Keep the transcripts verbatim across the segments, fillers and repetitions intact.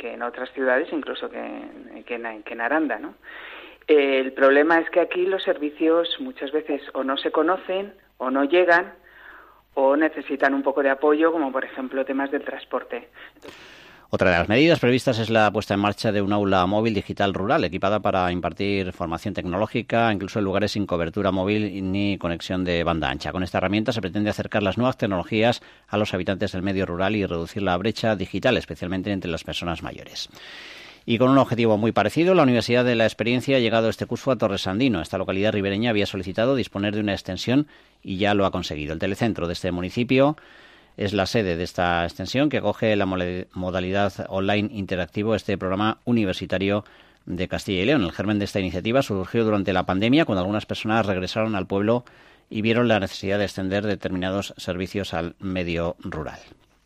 que en otras ciudades, incluso que, en, que, en, que en Aranda, ¿no? Eh, el problema es que aquí los servicios muchas veces o no se conocen o no llegan o necesitan un poco de apoyo, como por ejemplo temas del transporte. Otra de las medidas previstas es la puesta en marcha de un aula móvil digital rural, equipada para impartir formación tecnológica, incluso en lugares sin cobertura móvil ni conexión de banda ancha. Con esta herramienta se pretende acercar las nuevas tecnologías a los habitantes del medio rural y reducir la brecha digital, especialmente entre las personas mayores. Y con un objetivo muy parecido, la Universidad de la Experiencia ha llegado este curso a Torresandino. Esta localidad ribereña había solicitado disponer de una extensión y ya lo ha conseguido. El telecentro de este municipio es la sede de esta extensión que acoge la modalidad online interactivo, este programa universitario de Castilla y León. El germen de esta iniciativa surgió durante la pandemia, cuando algunas personas regresaron al pueblo y vieron la necesidad de extender determinados servicios al medio rural.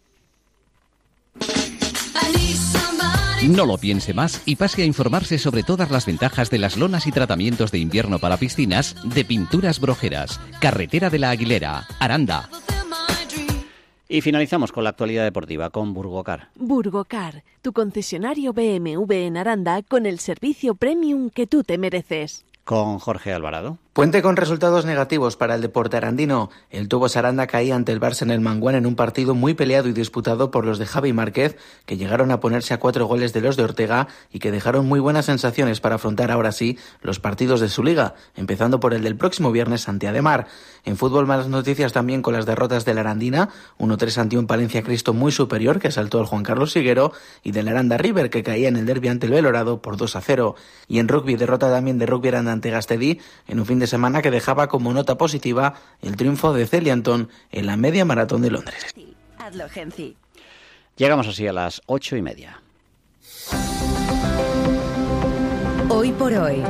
No lo piense más y pase a informarse sobre todas las ventajas de las lonas y tratamientos de invierno para piscinas de Pinturas Brojeras, Carretera de la Aguilera, Aranda. Y finalizamos con la actualidad deportiva, con Burgocar. Burgocar, tu concesionario B M W en Aranda con el servicio premium que tú te mereces. Con Jorge Alvarado. Puente con resultados negativos para el deporte arandino. El Tubos Aranda caía ante el Barça en el Manguán en un partido muy peleado y disputado por los de Javi Márquez, que llegaron a ponerse a cuatro goles de los de Ortega y que dejaron muy buenas sensaciones para afrontar ahora sí los partidos de su liga, empezando por el del próximo viernes ante Ademar. En fútbol, malas noticias también con las derrotas de la Arandina, uno tres ante un Palencia Cristo muy superior que asaltó al Juan Carlos Siguero, y del Aranda River, que caía en el derbi ante el Belorado por dos a cero. Y en rugby, derrota también de Rugby Aranda ante Gastedí en un fin de semana que dejaba como nota positiva el triunfo de Celianton en la media maratón de Londres. Hazlo, Genci. Llegamos así a las ocho y media. Hoy por hoy,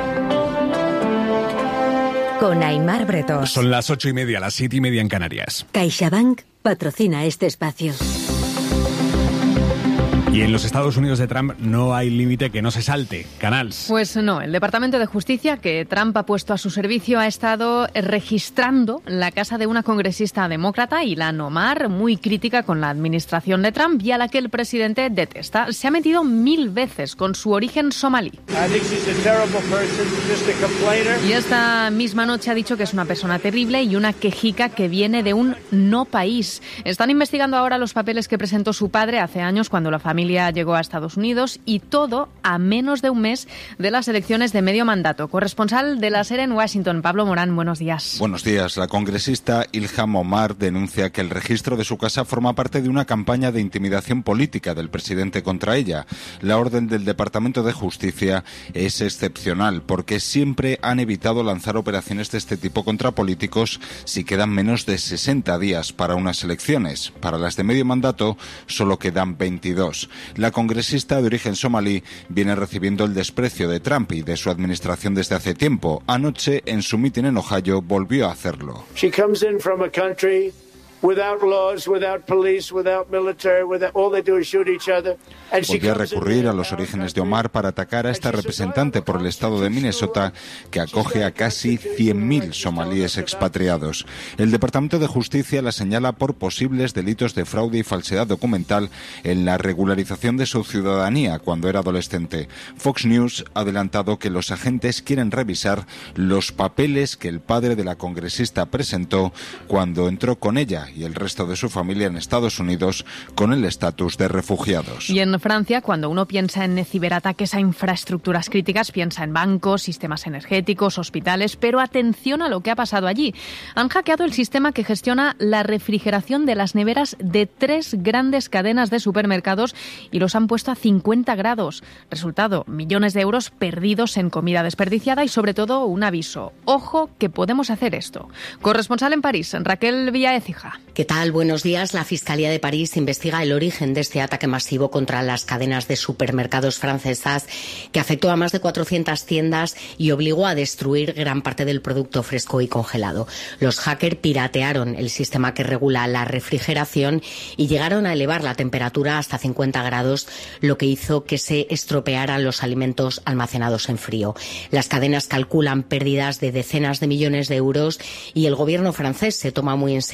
con Aimar Bretós. Son las ocho y media, las siete y media en Canarias. CaixaBank patrocina este espacio. Y en los Estados Unidos de Trump no hay límite que no se salte. Canals. Pues no, el Departamento de Justicia que Trump ha puesto a su servicio ha estado registrando la casa de una congresista demócrata, Ilhan Omar, muy crítica con la administración de Trump y a la que el presidente detesta. Se ha metido mil veces con su origen somalí. Y esta misma noche ha dicho que es una persona terrible y una quejica que viene de un no país. Están investigando ahora los papeles que presentó su padre hace años cuando la familia llegó a Estados Unidos, y todo a menos de un mes de las elecciones de medio mandato. Corresponsal de la SER en Washington, Pablo Morán, buenos días. Buenos días. La congresista Ilhan Omar denuncia que el registro de su casa forma parte de una campaña de intimidación política del presidente contra ella. La orden del Departamento de Justicia es excepcional porque siempre han evitado lanzar operaciones de este tipo contra políticos si quedan menos de sesenta días para unas elecciones. Para las de medio mandato solo quedan veintidós. La congresista de origen somalí viene recibiendo el desprecio de Trump y de su administración desde hace tiempo. Anoche, en su mitin en Ohio, volvió a hacerlo. She comes in from a country without laws, without police, without military, without, all they do is shoot each other. Volvió a recurrir a los orígenes de Omar para atacar a esta representante por el estado de Minnesota, que acoge a casi cien mil somalíes expatriados. El Departamento de Justicia la señala por posibles delitos de fraude y falsedad documental en la regularización de su ciudadanía cuando era adolescente. Fox News ha adelantado que los agentes quieren revisar los papeles que el padre de la congresista presentó cuando entró con ella y el resto de su familia en Estados Unidos con el estatus de refugiados. Y en Francia, cuando uno piensa en ciberataques a infraestructuras críticas, piensa en bancos, sistemas energéticos, hospitales, pero atención a lo que ha pasado allí. Han hackeado el sistema que gestiona la refrigeración de las neveras de tres grandes cadenas de supermercados y los han puesto a cincuenta grados. Resultado, millones de euros perdidos en comida desperdiciada y sobre todo un aviso. Ojo que podemos hacer esto. Corresponsal en París, Raquel Villaécija. ¿Qué tal? Buenos días. La Fiscalía de París investiga el origen de este ataque masivo contra las cadenas de supermercados francesas que afectó a más de cuatrocientas tiendas y obligó a destruir gran parte del producto fresco y congelado. Los hackers piratearon el sistema que regula la refrigeración y llegaron a elevar la temperatura hasta cincuenta grados, lo que hizo que se estropearan los alimentos almacenados en frío. Las cadenas calculan pérdidas de decenas de millones de euros y el gobierno francés se toma muy en serio este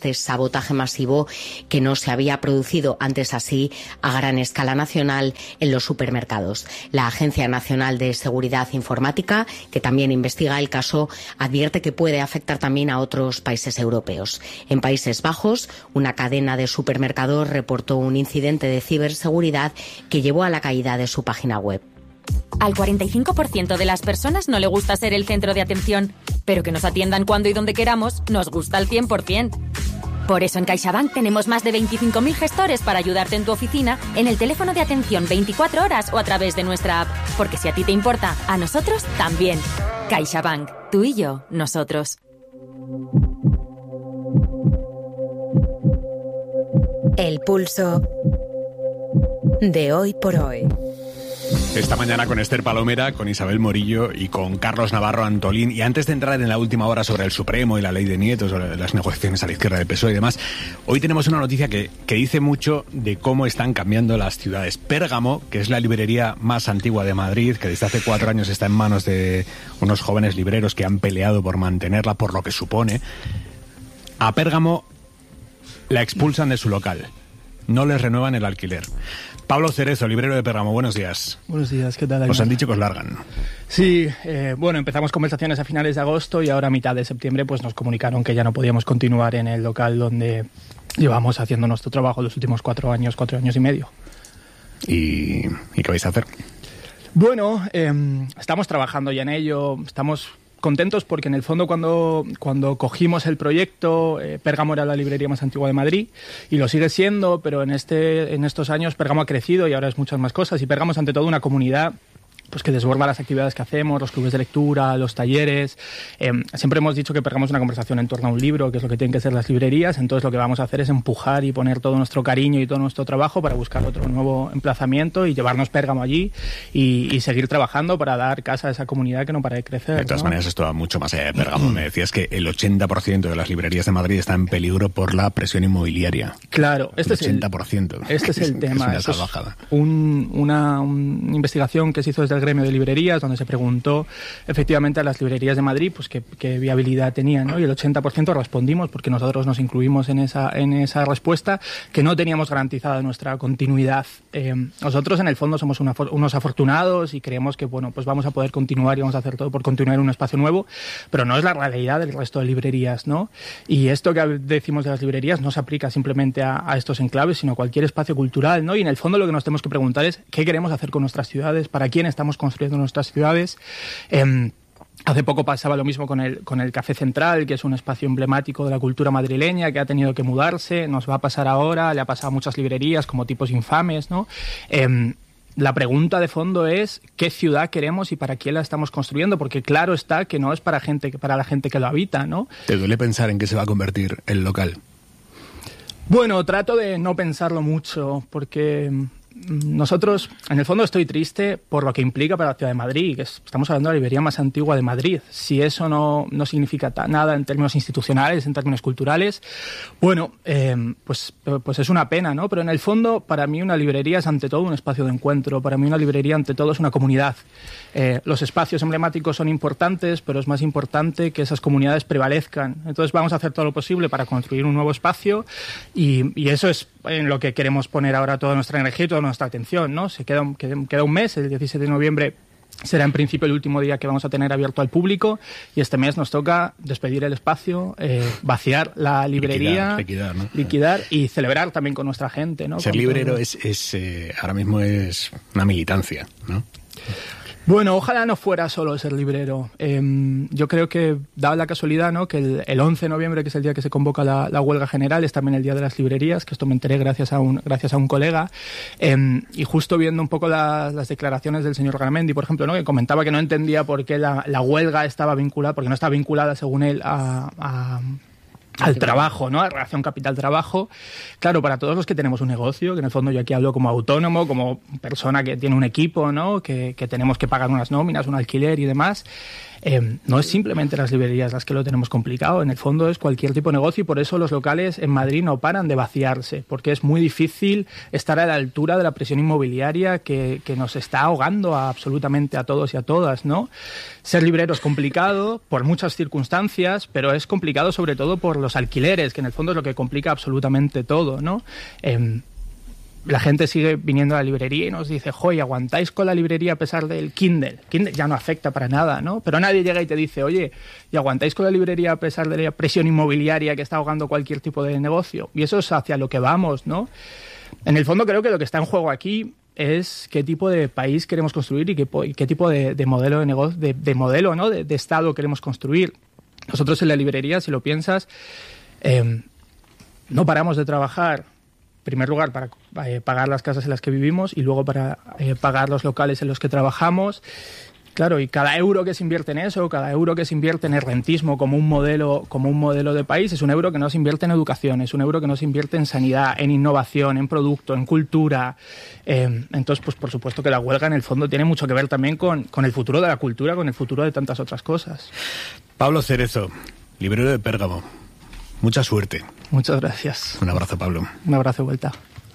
este sabotaje masivo que no se había producido antes así a gran escala nacional en los supermercados. La Agencia Nacional de Seguridad Informática, que también investiga el caso, advierte que puede afectar también a otros países europeos. En Países Bajos, una cadena de supermercados reportó un incidente de ciberseguridad que llevó a la caída de su página web. Al cuarenta y cinco por ciento de las personas no le gusta ser el centro de atención, pero que nos atiendan cuando y donde queramos nos gusta al cien por ciento. Por eso en CaixaBank tenemos más de veinticinco mil gestores para ayudarte en tu oficina, en el teléfono de atención veinticuatro horas o a través de nuestra app. Porque si a ti te importa, a nosotros también. CaixaBank, tú y yo, nosotros. El pulso de hoy por hoy. Esta mañana con Esther Palomera, con Isabel Morillo y con Carlos Navarro Antolín. Y antes de entrar en la última hora sobre el Supremo y la ley de nietos, sobre las negociaciones a la izquierda del P S O E y demás, hoy tenemos una noticia que, que dice mucho de cómo están cambiando las ciudades. Pérgamo, que es la librería más antigua de Madrid, que desde hace cuatro años está en manos de unos jóvenes libreros que han peleado por mantenerla, por lo que supone. A Pérgamo la expulsan de su local. No les renuevan el alquiler. Pablo Cerezo, librero de Pérgamo, buenos días. Buenos días, ¿qué tal? Os han dicho que os largan. Sí, eh, bueno, empezamos conversaciones a finales de agosto y ahora a mitad de septiembre pues nos comunicaron que ya no podíamos continuar en el local donde llevamos haciendo nuestro trabajo los últimos cuatro años, cuatro años y medio. ¿Y, ¿y qué vais a hacer? Bueno, eh, estamos trabajando ya en ello, estamos contentos porque en el fondo cuando, cuando cogimos el proyecto, eh, Pérgamo era la librería más antigua de Madrid y lo sigue siendo, pero en, este, en estos años Pérgamo ha crecido y ahora es muchas más cosas y Pérgamo es ante todo una comunidad pues que desborda las actividades que hacemos, los clubes de lectura, los talleres. Eh, siempre hemos dicho que Pérgamo es una conversación en torno a un libro, que es lo que tienen que ser las librerías, entonces lo que vamos a hacer es empujar y poner todo nuestro cariño y todo nuestro trabajo para buscar otro nuevo emplazamiento y llevarnos Pérgamo allí y, y seguir trabajando para dar casa a esa comunidad que no para de crecer. De todas ¿no? maneras, esto va mucho más allá de Pérgamo. Me decías que el ochenta por ciento de las librerías de Madrid están en peligro por la presión inmobiliaria. Claro, este el ochenta por ciento. Es el, este es el tema. Es una salvajada. Es un, una, una investigación que se hizo desde el gremio de librerías donde se preguntó efectivamente a las librerías de Madrid pues qué, qué viabilidad tenían, ¿no? Y el ochenta por ciento respondimos, porque nosotros nos incluimos en esa, en esa respuesta, que no teníamos garantizada nuestra continuidad. Eh, nosotros en el fondo somos una, unos afortunados y creemos que bueno, pues vamos a poder continuar y vamos a hacer todo por continuar en un espacio nuevo, pero no es la realidad del resto de librerías, ¿no? Y esto que decimos de las librerías no se aplica simplemente a, a estos enclaves, sino a cualquier espacio cultural, ¿no? Y en el fondo lo que nos tenemos que preguntar es qué queremos hacer con nuestras ciudades, para quién estamos construyendo nuestras ciudades. Eh, hace poco pasaba lo mismo con el, con el Café Central, que es un espacio emblemático de la cultura madrileña, que ha tenido que mudarse, nos va a pasar ahora, le ha pasado a muchas librerías como Tipos Infames, ¿no? Eh, La pregunta de fondo es qué ciudad queremos y para quién la estamos construyendo, porque claro está que no es para gente, para la gente que lo habita, ¿no? ¿Te duele pensar en qué se va a convertir el local? Bueno, trato de no pensarlo mucho, porque nosotros, en el fondo estoy triste por lo que implica para la ciudad de Madrid, que es, estamos hablando de la librería más antigua de Madrid. Si eso no, no significa nada en términos institucionales, en términos culturales, bueno, eh, pues, pues es una pena, ¿no? Pero en el fondo, para mí una librería es ante todo un espacio de encuentro, para mí una librería ante todo es una comunidad. Eh, los espacios emblemáticos son importantes, pero es más importante que esas comunidades prevalezcan. Entonces vamos a hacer todo lo posible para construir un nuevo espacio y, y eso es en lo que queremos poner ahora toda nuestra energía y toda nuestra atención, ¿no? Se queda, queda un mes, el diecisiete de noviembre será en principio el último día que vamos a tener abierto al público y este mes nos toca despedir el espacio, eh, vaciar la librería, liquidar, liquidar, ¿no? liquidar y celebrar también con nuestra gente, ¿no? Ser con librero todo. es, es eh, ahora mismo es una militancia, ¿no? Bueno, ojalá no fuera solo ser librero. Eh, yo creo que, dada la casualidad, ¿no?, que el, el once de noviembre, que es el día que se convoca la, la huelga general, es también el día de las librerías, que esto me enteré gracias a un, gracias a un colega. Eh, y justo viendo un poco la, las declaraciones del señor Garamendi, por ejemplo, ¿no?, que comentaba que no entendía por qué la, la huelga estaba vinculada, porque no estaba vinculada, según él, a... a al trabajo, ¿no? A relación capital-trabajo. Claro, para todos los que tenemos un negocio, que en el fondo yo aquí hablo como autónomo, como persona que tiene un equipo, ¿no? Que, que tenemos que pagar unas nóminas, un alquiler y demás. Eh, no es simplemente las librerías las que lo tenemos complicado, en el fondo es cualquier tipo de negocio y por eso los locales en Madrid no paran de vaciarse, porque es muy difícil estar a la altura de la presión inmobiliaria que, que nos está ahogando a absolutamente a todos y a todas, ¿no? Ser librero es complicado por muchas circunstancias, pero es complicado sobre todo por los los alquileres, que en el fondo es lo que complica absolutamente todo, ¿no? Eh, la gente sigue viniendo a la librería y nos dice, joy, ¿aguantáis con la librería a pesar del Kindle? Kindle ya no afecta para nada, ¿no? Pero nadie llega y te dice, oye, ¿y aguantáis con la librería a pesar de la presión inmobiliaria que está ahogando cualquier tipo de negocio? Y eso es hacia lo que vamos, ¿no? En el fondo creo que lo que está en juego aquí es qué tipo de país queremos construir y qué, y qué tipo de, de modelo de negocio, de, de modelo, ¿no? de, de Estado queremos construir. Nosotros en la librería, si lo piensas, eh, no paramos de trabajar, en primer lugar, para eh, pagar las casas en las que vivimos y luego para eh, pagar los locales en los que trabajamos. Claro, y cada euro que se invierte en eso, cada euro que se invierte en el rentismo como un modelo, como un modelo de país, es un euro que no se invierte en educación, es un euro que no se invierte en sanidad, en innovación, en producto, en cultura. Eh, entonces, pues por supuesto que la huelga en el fondo tiene mucho que ver también con, con el futuro de la cultura, con el futuro de tantas otras cosas. Pablo Cerezo, librero de Pérgamo. Mucha suerte. Muchas gracias. Un abrazo, Pablo. Un abrazo de vuelta.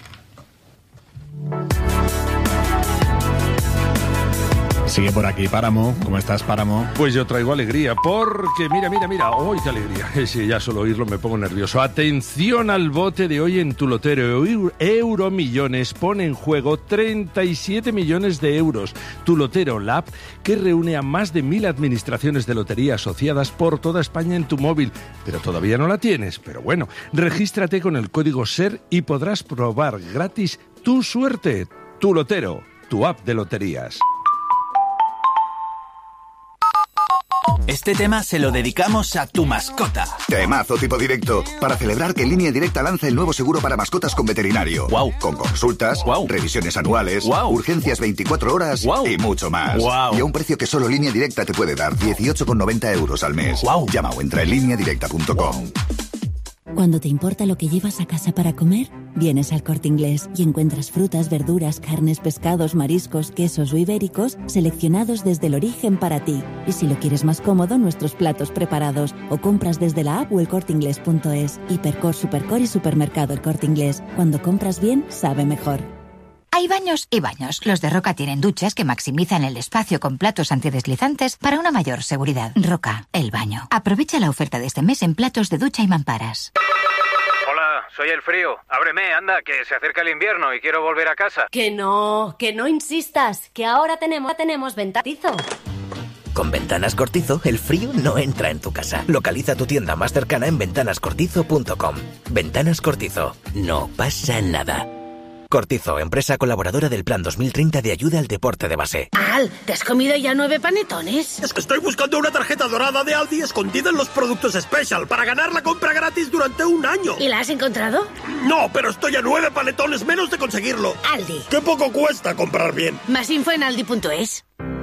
Sigue por aquí Páramo. ¿Cómo estás, Páramo? Pues yo traigo alegría, porque mira, mira, mira, ¡ay, qué alegría! Sí, ya solo oírlo me pongo nervioso. Atención al bote de hoy en tu lotero. Euromillones pone en juego treinta y siete millones de euros. Tu lotero, la app que reúne a más de mil administraciones de lotería asociadas por toda España en tu móvil. Pero todavía no la tienes. Pero bueno, regístrate con el código SER y podrás probar gratis tu suerte. Tu lotero, tu app de loterías. Este tema se lo dedicamos a tu mascota. Temazo tipo directo. Para celebrar que Línea Directa lanza el nuevo seguro para mascotas con veterinario. Wow. Con consultas, wow. Revisiones anuales, wow. Urgencias veinticuatro horas wow. y mucho más. Wow. Y a un precio que solo Línea Directa te puede dar, dieciocho con noventa euros al mes. Wow. Llama o entra en línea directa punto com. Wow. Cuando te importa lo que llevas a casa para comer, vienes al Corte Inglés y encuentras frutas, verduras, carnes, pescados, mariscos, quesos o ibéricos seleccionados desde el origen para ti. Y si lo quieres más cómodo, nuestros platos preparados o compras desde la app o el corte inglés punto es. Hipercor, Supercor y Supermercado El Corte Inglés. Cuando compras bien, sabe mejor. Hay baños y baños. Los de Roca tienen duchas que maximizan el espacio con platos antideslizantes para una mayor seguridad. Roca, el baño. Aprovecha la oferta de este mes en platos de ducha y mamparas. Hola, soy el frío. Ábreme, anda, que se acerca el invierno y quiero volver a casa. Que no, que no insistas, que ahora tenemos, tenemos Ventatizo. Con Ventanas Cortizo, el frío no entra en tu casa. Localiza tu tienda más cercana en ventanas cortizo punto com. Ventanas Cortizo. No pasa nada. Cortizo, empresa colaboradora del Plan dos mil treinta de ayuda al deporte de base. Al, ¿te has comido ya nueve panetones? Es que estoy buscando una tarjeta dorada de Aldi escondida en los productos Special para ganar la compra gratis durante un año. ¿Y la has encontrado? No, pero estoy a nueve panetones menos de conseguirlo. Aldi. Qué poco cuesta comprar bien. Más info en aldi punto es.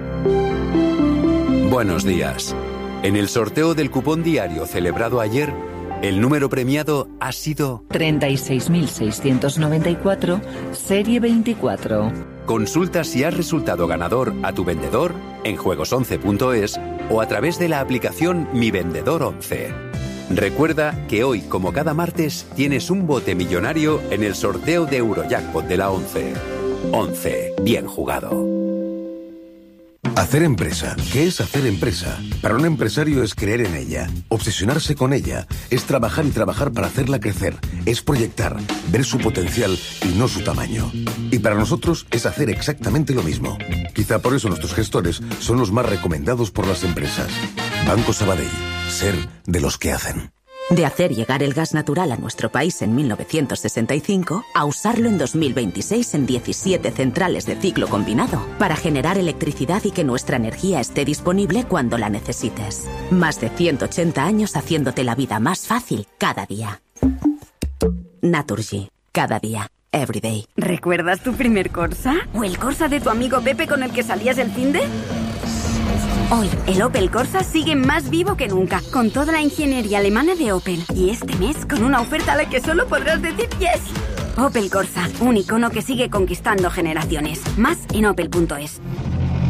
Buenos días. En el sorteo del cupón diario celebrado ayer, el número premiado ha sido treinta y seis mil seiscientos noventa y cuatro, serie veinticuatro. Consulta si has resultado ganador a tu vendedor en juegos once punto es o a través de la aplicación Mi Vendedor once. Recuerda que hoy, como cada martes, tienes un bote millonario en el sorteo de Eurojackpot de la once. once. Bien jugado. Hacer empresa. ¿Qué es hacer empresa? Para un empresario es creer en ella, obsesionarse con ella, es trabajar y trabajar para hacerla crecer, es proyectar, ver su potencial y no su tamaño. Y para nosotros es hacer exactamente lo mismo. Quizá por eso nuestros gestores son los más recomendados por las empresas. Banco Sabadell. Ser de los que hacen. De hacer llegar el gas natural a nuestro país en mil novecientos sesenta y cinco a usarlo en dos mil veintiséis en diecisiete centrales de ciclo combinado para generar electricidad y que nuestra energía esté disponible cuando la necesites. Más de ciento ochenta años haciéndote la vida más fácil cada día. Naturgy. Cada día. Everyday. ¿Recuerdas tu primer Corsa? ¿O el Corsa de tu amigo Pepe con el que salías el finde? Hoy, el Opel Corsa sigue más vivo que nunca, con toda la ingeniería alemana de Opel. Y este mes, con una oferta a la que solo podrás decir yes. Opel Corsa, un icono que sigue conquistando generaciones. Más en opel punto es.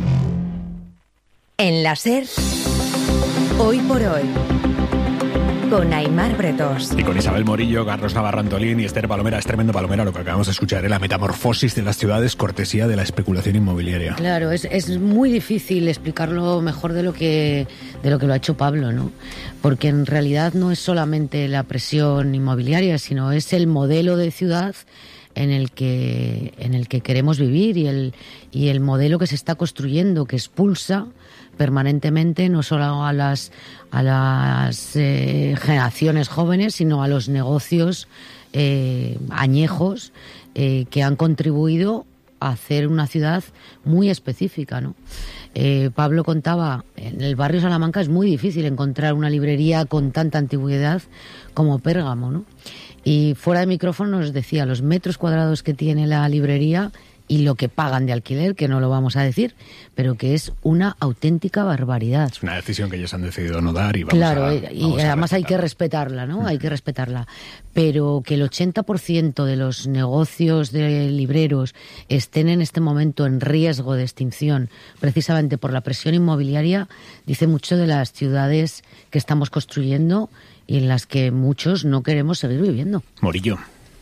En la SER, hoy por hoy. con Aimar Bretos. Y con Isabel Morillo, Carlos Navarro Antolín y Esther Palomera. Es tremendo, Palomera, lo que acabamos de escuchar, ¿eh? La metamorfosis de las ciudades, cortesía de la especulación inmobiliaria. Claro, es, es muy difícil explicarlo mejor de lo que de lo que lo ha hecho Pablo, ¿no? Porque en realidad no es solamente la presión inmobiliaria, sino es el modelo de ciudad en el que en el que queremos vivir y el y el modelo que se está construyendo, que expulsa permanentemente no solo a las a las eh, generaciones jóvenes, sino a los negocios eh, añejos eh, que han contribuido a hacer una ciudad muy específica, ¿no? Eh, Pablo contaba, en el barrio Salamanca es muy difícil encontrar una librería con tanta antigüedad como Pérgamo, ¿no? Y fuera de micrófono nos decía los metros cuadrados que tiene la librería y lo que pagan de alquiler, que no lo vamos a decir, pero que es una auténtica barbaridad. Es una decisión que ellos han decidido no dar y vamos claro, a... y vamos además a hay que respetarla, ¿no? Mm. Hay que respetarla. Pero que el ochenta por ciento de los negocios de libreros estén en este momento en riesgo de extinción, precisamente por la presión inmobiliaria, dice mucho de las ciudades que estamos construyendo y en las que muchos no queremos seguir viviendo. Morillo.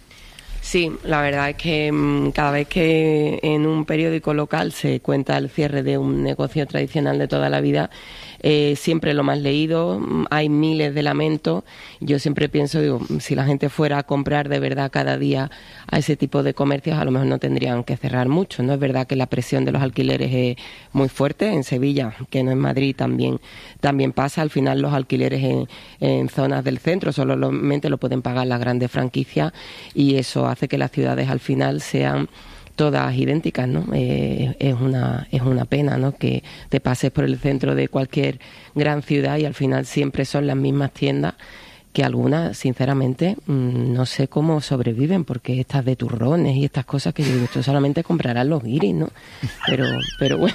Sí, la verdad es que mmm, cada vez que en un periódico local se cuenta el cierre de un negocio tradicional de toda la vida, eh, siempre lo más leído, hay miles de lamentos. Yo siempre pienso, digo, si la gente fuera a comprar de verdad cada día a ese tipo de comercios, a lo mejor no tendrían que cerrar mucho, ¿no? Es verdad que la presión de los alquileres es muy fuerte. En Sevilla, que no en Madrid, también, también pasa. Al final los alquileres en, en zonas del centro solamente lo pueden pagar las grandes franquicias y eso hace que las ciudades al final sean todas idénticas, ¿no? Eh, es una es una pena, ¿no? Que te pases por el centro de cualquier gran ciudad y al final siempre son las mismas tiendas, que algunas, sinceramente, no sé cómo sobreviven, porque estas de turrones y estas cosas que yo digo, esto solamente comprarán los guiris, ¿no? Pero pero bueno,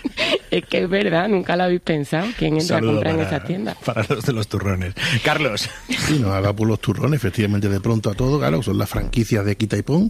es que es verdad, nunca lo habéis pensado. ¿Quién entra Saludo a comprar para, en esas tiendas? Para los de los turrones. Carlos. Sí, nos ha dado por los turrones, efectivamente, de pronto a todo, claro, son las franquicias de quita y pon,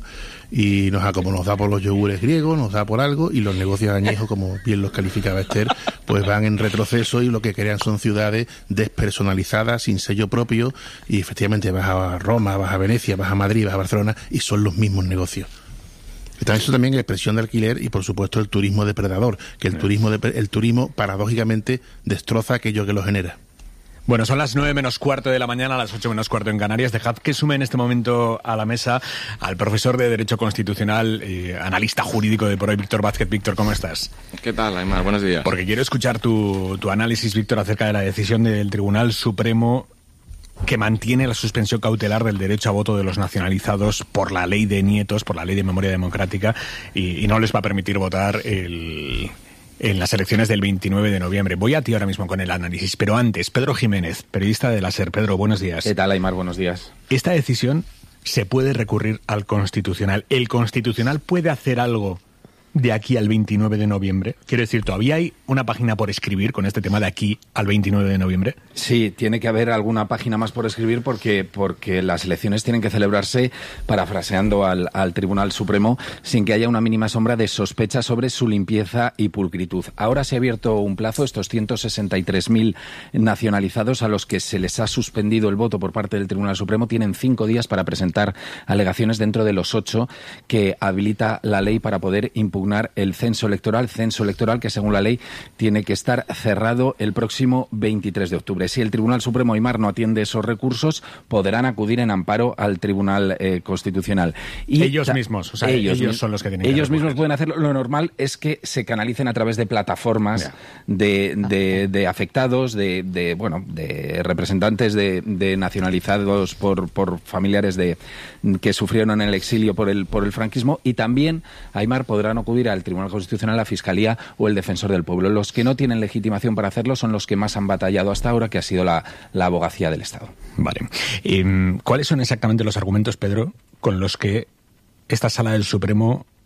y nos ha, como nos da por los yogures griegos, nos da por algo, y los negocios añejos, como bien los calificaba Esther, pues van en retroceso y lo que crean son ciudades despersonalizadas, sin sello propio, y efectivamente vas a Roma, vas a Venecia, vas a Madrid, vas a Barcelona, y son los mismos negocios. Está eso también, la expresión de alquiler y, por supuesto, el turismo depredador, que el turismo de, el turismo paradójicamente destroza aquello que lo genera. Bueno, son las nueve menos cuarto de la mañana, a las ocho menos cuarto en Canarias. Dejad que sume en este momento a la mesa al profesor de Derecho Constitucional, eh, analista jurídico de Por Hoy, Víctor Vázquez. Víctor, ¿cómo estás? ¿Qué tal, Aimar? Buenos días. Porque quiero escuchar tu, tu análisis, Víctor, acerca de la decisión del Tribunal Supremo que mantiene la suspensión cautelar del derecho a voto de los nacionalizados por la ley de nietos, por la ley de memoria democrática, y, y no les va a permitir votar el... en las elecciones del veintinueve de noviembre. Voy a ti ahora mismo con el análisis, pero antes, Pedro Jiménez, periodista de la SER. Pedro, buenos días. ¿Qué tal, Aimar? Buenos días. Esta decisión se puede recurrir al Constitucional. ¿El Constitucional puede hacer algo de aquí al veintinueve de noviembre? Quiero decir, ¿todavía hay una página por escribir con este tema de aquí al veintinueve de noviembre? Sí, tiene que haber alguna página más por escribir porque, porque las elecciones tienen que celebrarse, parafraseando al, al Tribunal Supremo, sin que haya una mínima sombra de sospecha sobre su limpieza y pulcritud. Ahora se ha abierto un plazo, estos ciento sesenta y tres mil nacionalizados a los que se les ha suspendido el voto por parte del Tribunal Supremo tienen cinco días para presentar alegaciones dentro de los ocho que habilita la ley para poder impugnar el censo electoral, censo electoral que según la ley tiene que estar cerrado el próximo veintitrés de octubre. Si el Tribunal Supremo, Aimar, no atiende esos recursos, podrán acudir en amparo al Tribunal eh, Constitucional. Y ellos mismos, o sea, ellos, ellos son los que tienen que Ellos mismos pueden hacerlo. Lo normal es que se canalicen a través de plataformas de, de, de afectados, de, de bueno, de representantes de, de nacionalizados por, por familiares de que sufrieron en el exilio por el, por el franquismo, y también, Aimar, podrán acudir al Tribunal Constitucional, la Fiscalía o el Defensor del Pueblo. Los que no tienen legitimación para hacerlo son los que más han batallado hasta ahora, que ha sido la, la abogacía del Estado. Vale. Eh, ¿Cuáles son exactamente los argumentos, Pedro, con los que esta Sala del Supremo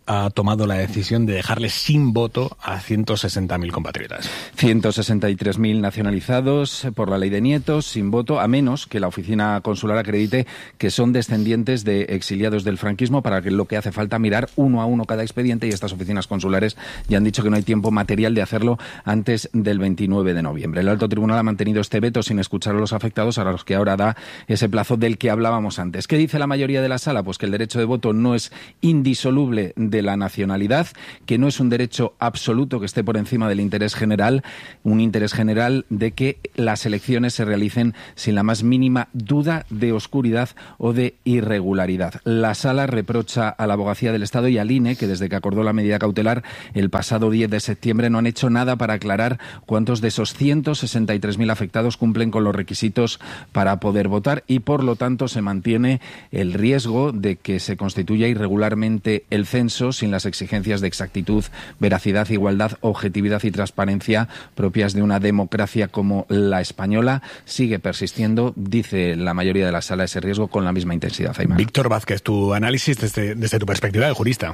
ha tomado la decisión de dejarles sin voto a ciento sesenta mil compatriotas. ciento sesenta y tres mil nacionalizados por la ley de nietos sin voto, a menos que la oficina consular acredite que son descendientes de exiliados del franquismo, para que lo que hace falta mirar uno a uno cada expediente, y estas oficinas consulares ya han dicho que no hay tiempo material de hacerlo antes del veintinueve de noviembre. El alto tribunal ha mantenido este veto sin escuchar a los afectados, a los que ahora da ese plazo del que hablábamos antes. ¿Qué dice la mayoría de la sala? Pues que el derecho de voto no es indisoluble de la nacionalidad, que no es un derecho absoluto que esté por encima del interés general, un interés general de que las elecciones se realicen sin la más mínima duda de oscuridad o de irregularidad. La sala reprocha a la Abogacía del Estado y al I N E que desde que acordó la medida cautelar el pasado diez de septiembre no han hecho nada para aclarar cuántos de esos ciento sesenta y tres mil afectados cumplen con los requisitos para poder votar, y por lo tanto se mantiene el riesgo de que se constituya irregularmente el censo sin las exigencias de exactitud, veracidad, igualdad, objetividad y transparencia propias de una democracia como la española. Sigue persistiendo, dice la mayoría de la sala, ese riesgo con la misma intensidad. Aymar. Víctor Vázquez, tu análisis desde, desde tu perspectiva de jurista.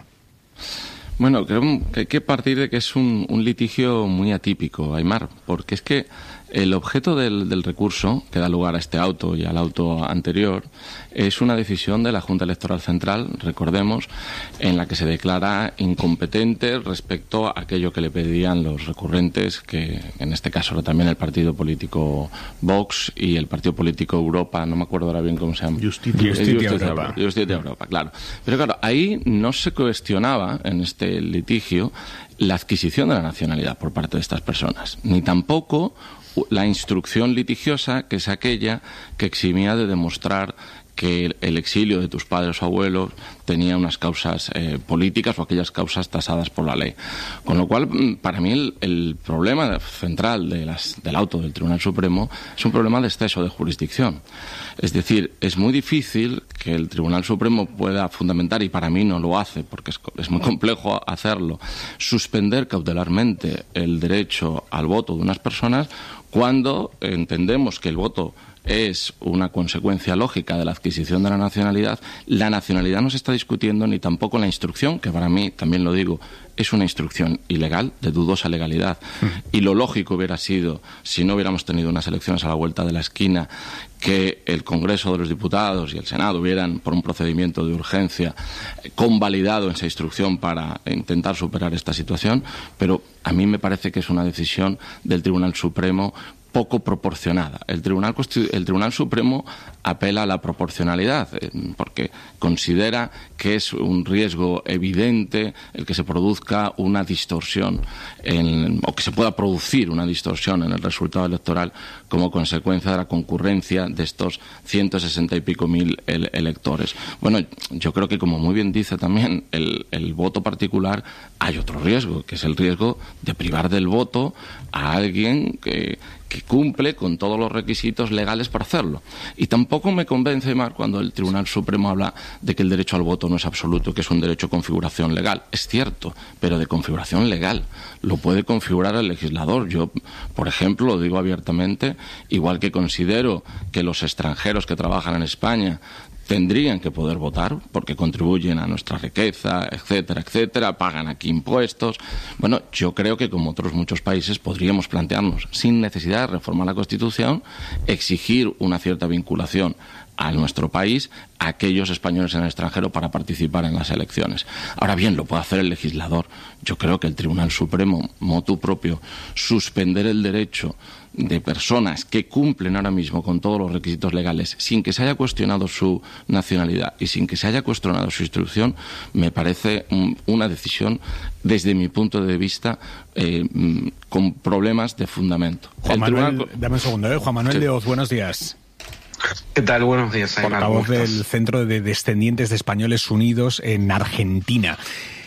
Bueno, creo que hay que partir de que es un, un litigio muy atípico, Aymar, porque es que el objeto del, del recurso que da lugar a este auto y al auto anterior es una decisión de la Junta Electoral Central, recordemos, en la que se declara incompetente respecto a aquello que le pedían los recurrentes, que en este caso era también el partido político Vox y el partido político Europa, no me acuerdo ahora bien cómo se llama. Justicia, Justicia Europa. Europa. Justicia Europa, claro. Pero claro, ahí no se cuestionaba en este litigio la adquisición de la nacionalidad por parte de estas personas, ni tampoco la instrucción litigiosa, que es aquella que eximía de demostrar que el exilio de tus padres o abuelos tenía unas causas eh, políticas o aquellas causas tasadas por la ley. Con lo cual, para mí, el, el problema central de las, del auto del Tribunal Supremo es un problema de exceso de jurisdicción. Es decir, es muy difícil que el Tribunal Supremo pueda fundamentar, y para mí no lo hace, porque es, es muy complejo hacerlo, suspender cautelarmente el derecho al voto de unas personas cuando entendemos que el voto es una consecuencia lógica de la adquisición de la nacionalidad. La nacionalidad no se está discutiendo, ni tampoco la instrucción, que para mí, también lo digo, es una instrucción ilegal, de dudosa legalidad. Y lo lógico hubiera sido, si no hubiéramos tenido unas elecciones a la vuelta de la esquina, que el Congreso de los Diputados y el Senado hubieran, por un procedimiento de urgencia, convalidado esa instrucción para intentar superar esta situación. Pero a mí me parece que es una decisión del Tribunal Supremo poco proporcionada. El Tribunal, el Tribunal Supremo apela a la proporcionalidad, eh, porque considera que es un riesgo evidente el que se produzca una distorsión, en, o que se pueda producir una distorsión en el resultado electoral como consecuencia de la concurrencia de estos ciento sesenta y pico mil el, electores. Bueno, yo creo que, como muy bien dice también el, el voto particular, hay otro riesgo, que es el riesgo de privar del voto a alguien que que cumple con todos los requisitos legales para hacerlo. Y tampoco me convence, Mar, cuando el Tribunal Supremo habla de que el derecho al voto no es absoluto, que es un derecho de configuración legal. Es cierto, pero de configuración legal. Lo puede configurar el legislador. Yo, por ejemplo, lo digo abiertamente, igual que considero que los extranjeros que trabajan en España tendrían que poder votar porque contribuyen a nuestra riqueza, etcétera, etcétera, pagan aquí impuestos. Bueno, yo creo que, como otros muchos países, podríamos plantearnos, sin necesidad de reformar la Constitución, exigir una cierta vinculación a nuestro país a aquellos españoles en el extranjero para participar en las elecciones. Ahora bien, lo puede hacer el legislador. Yo creo que el Tribunal Supremo, motu propio, suspender el derecho de personas que cumplen ahora mismo con todos los requisitos legales sin que se haya cuestionado su nacionalidad y sin que se haya cuestionado su instrucción, me parece una decisión, desde mi punto de vista, eh, con problemas de fundamento. Juan Manuel, tribunal... dame un segundo, ¿eh? Juan Manuel sí. de Oz, buenos días. ¿Qué tal? Buenos días, Aymar. Portavoz del Centro de Descendientes de Españoles Unidos en Argentina.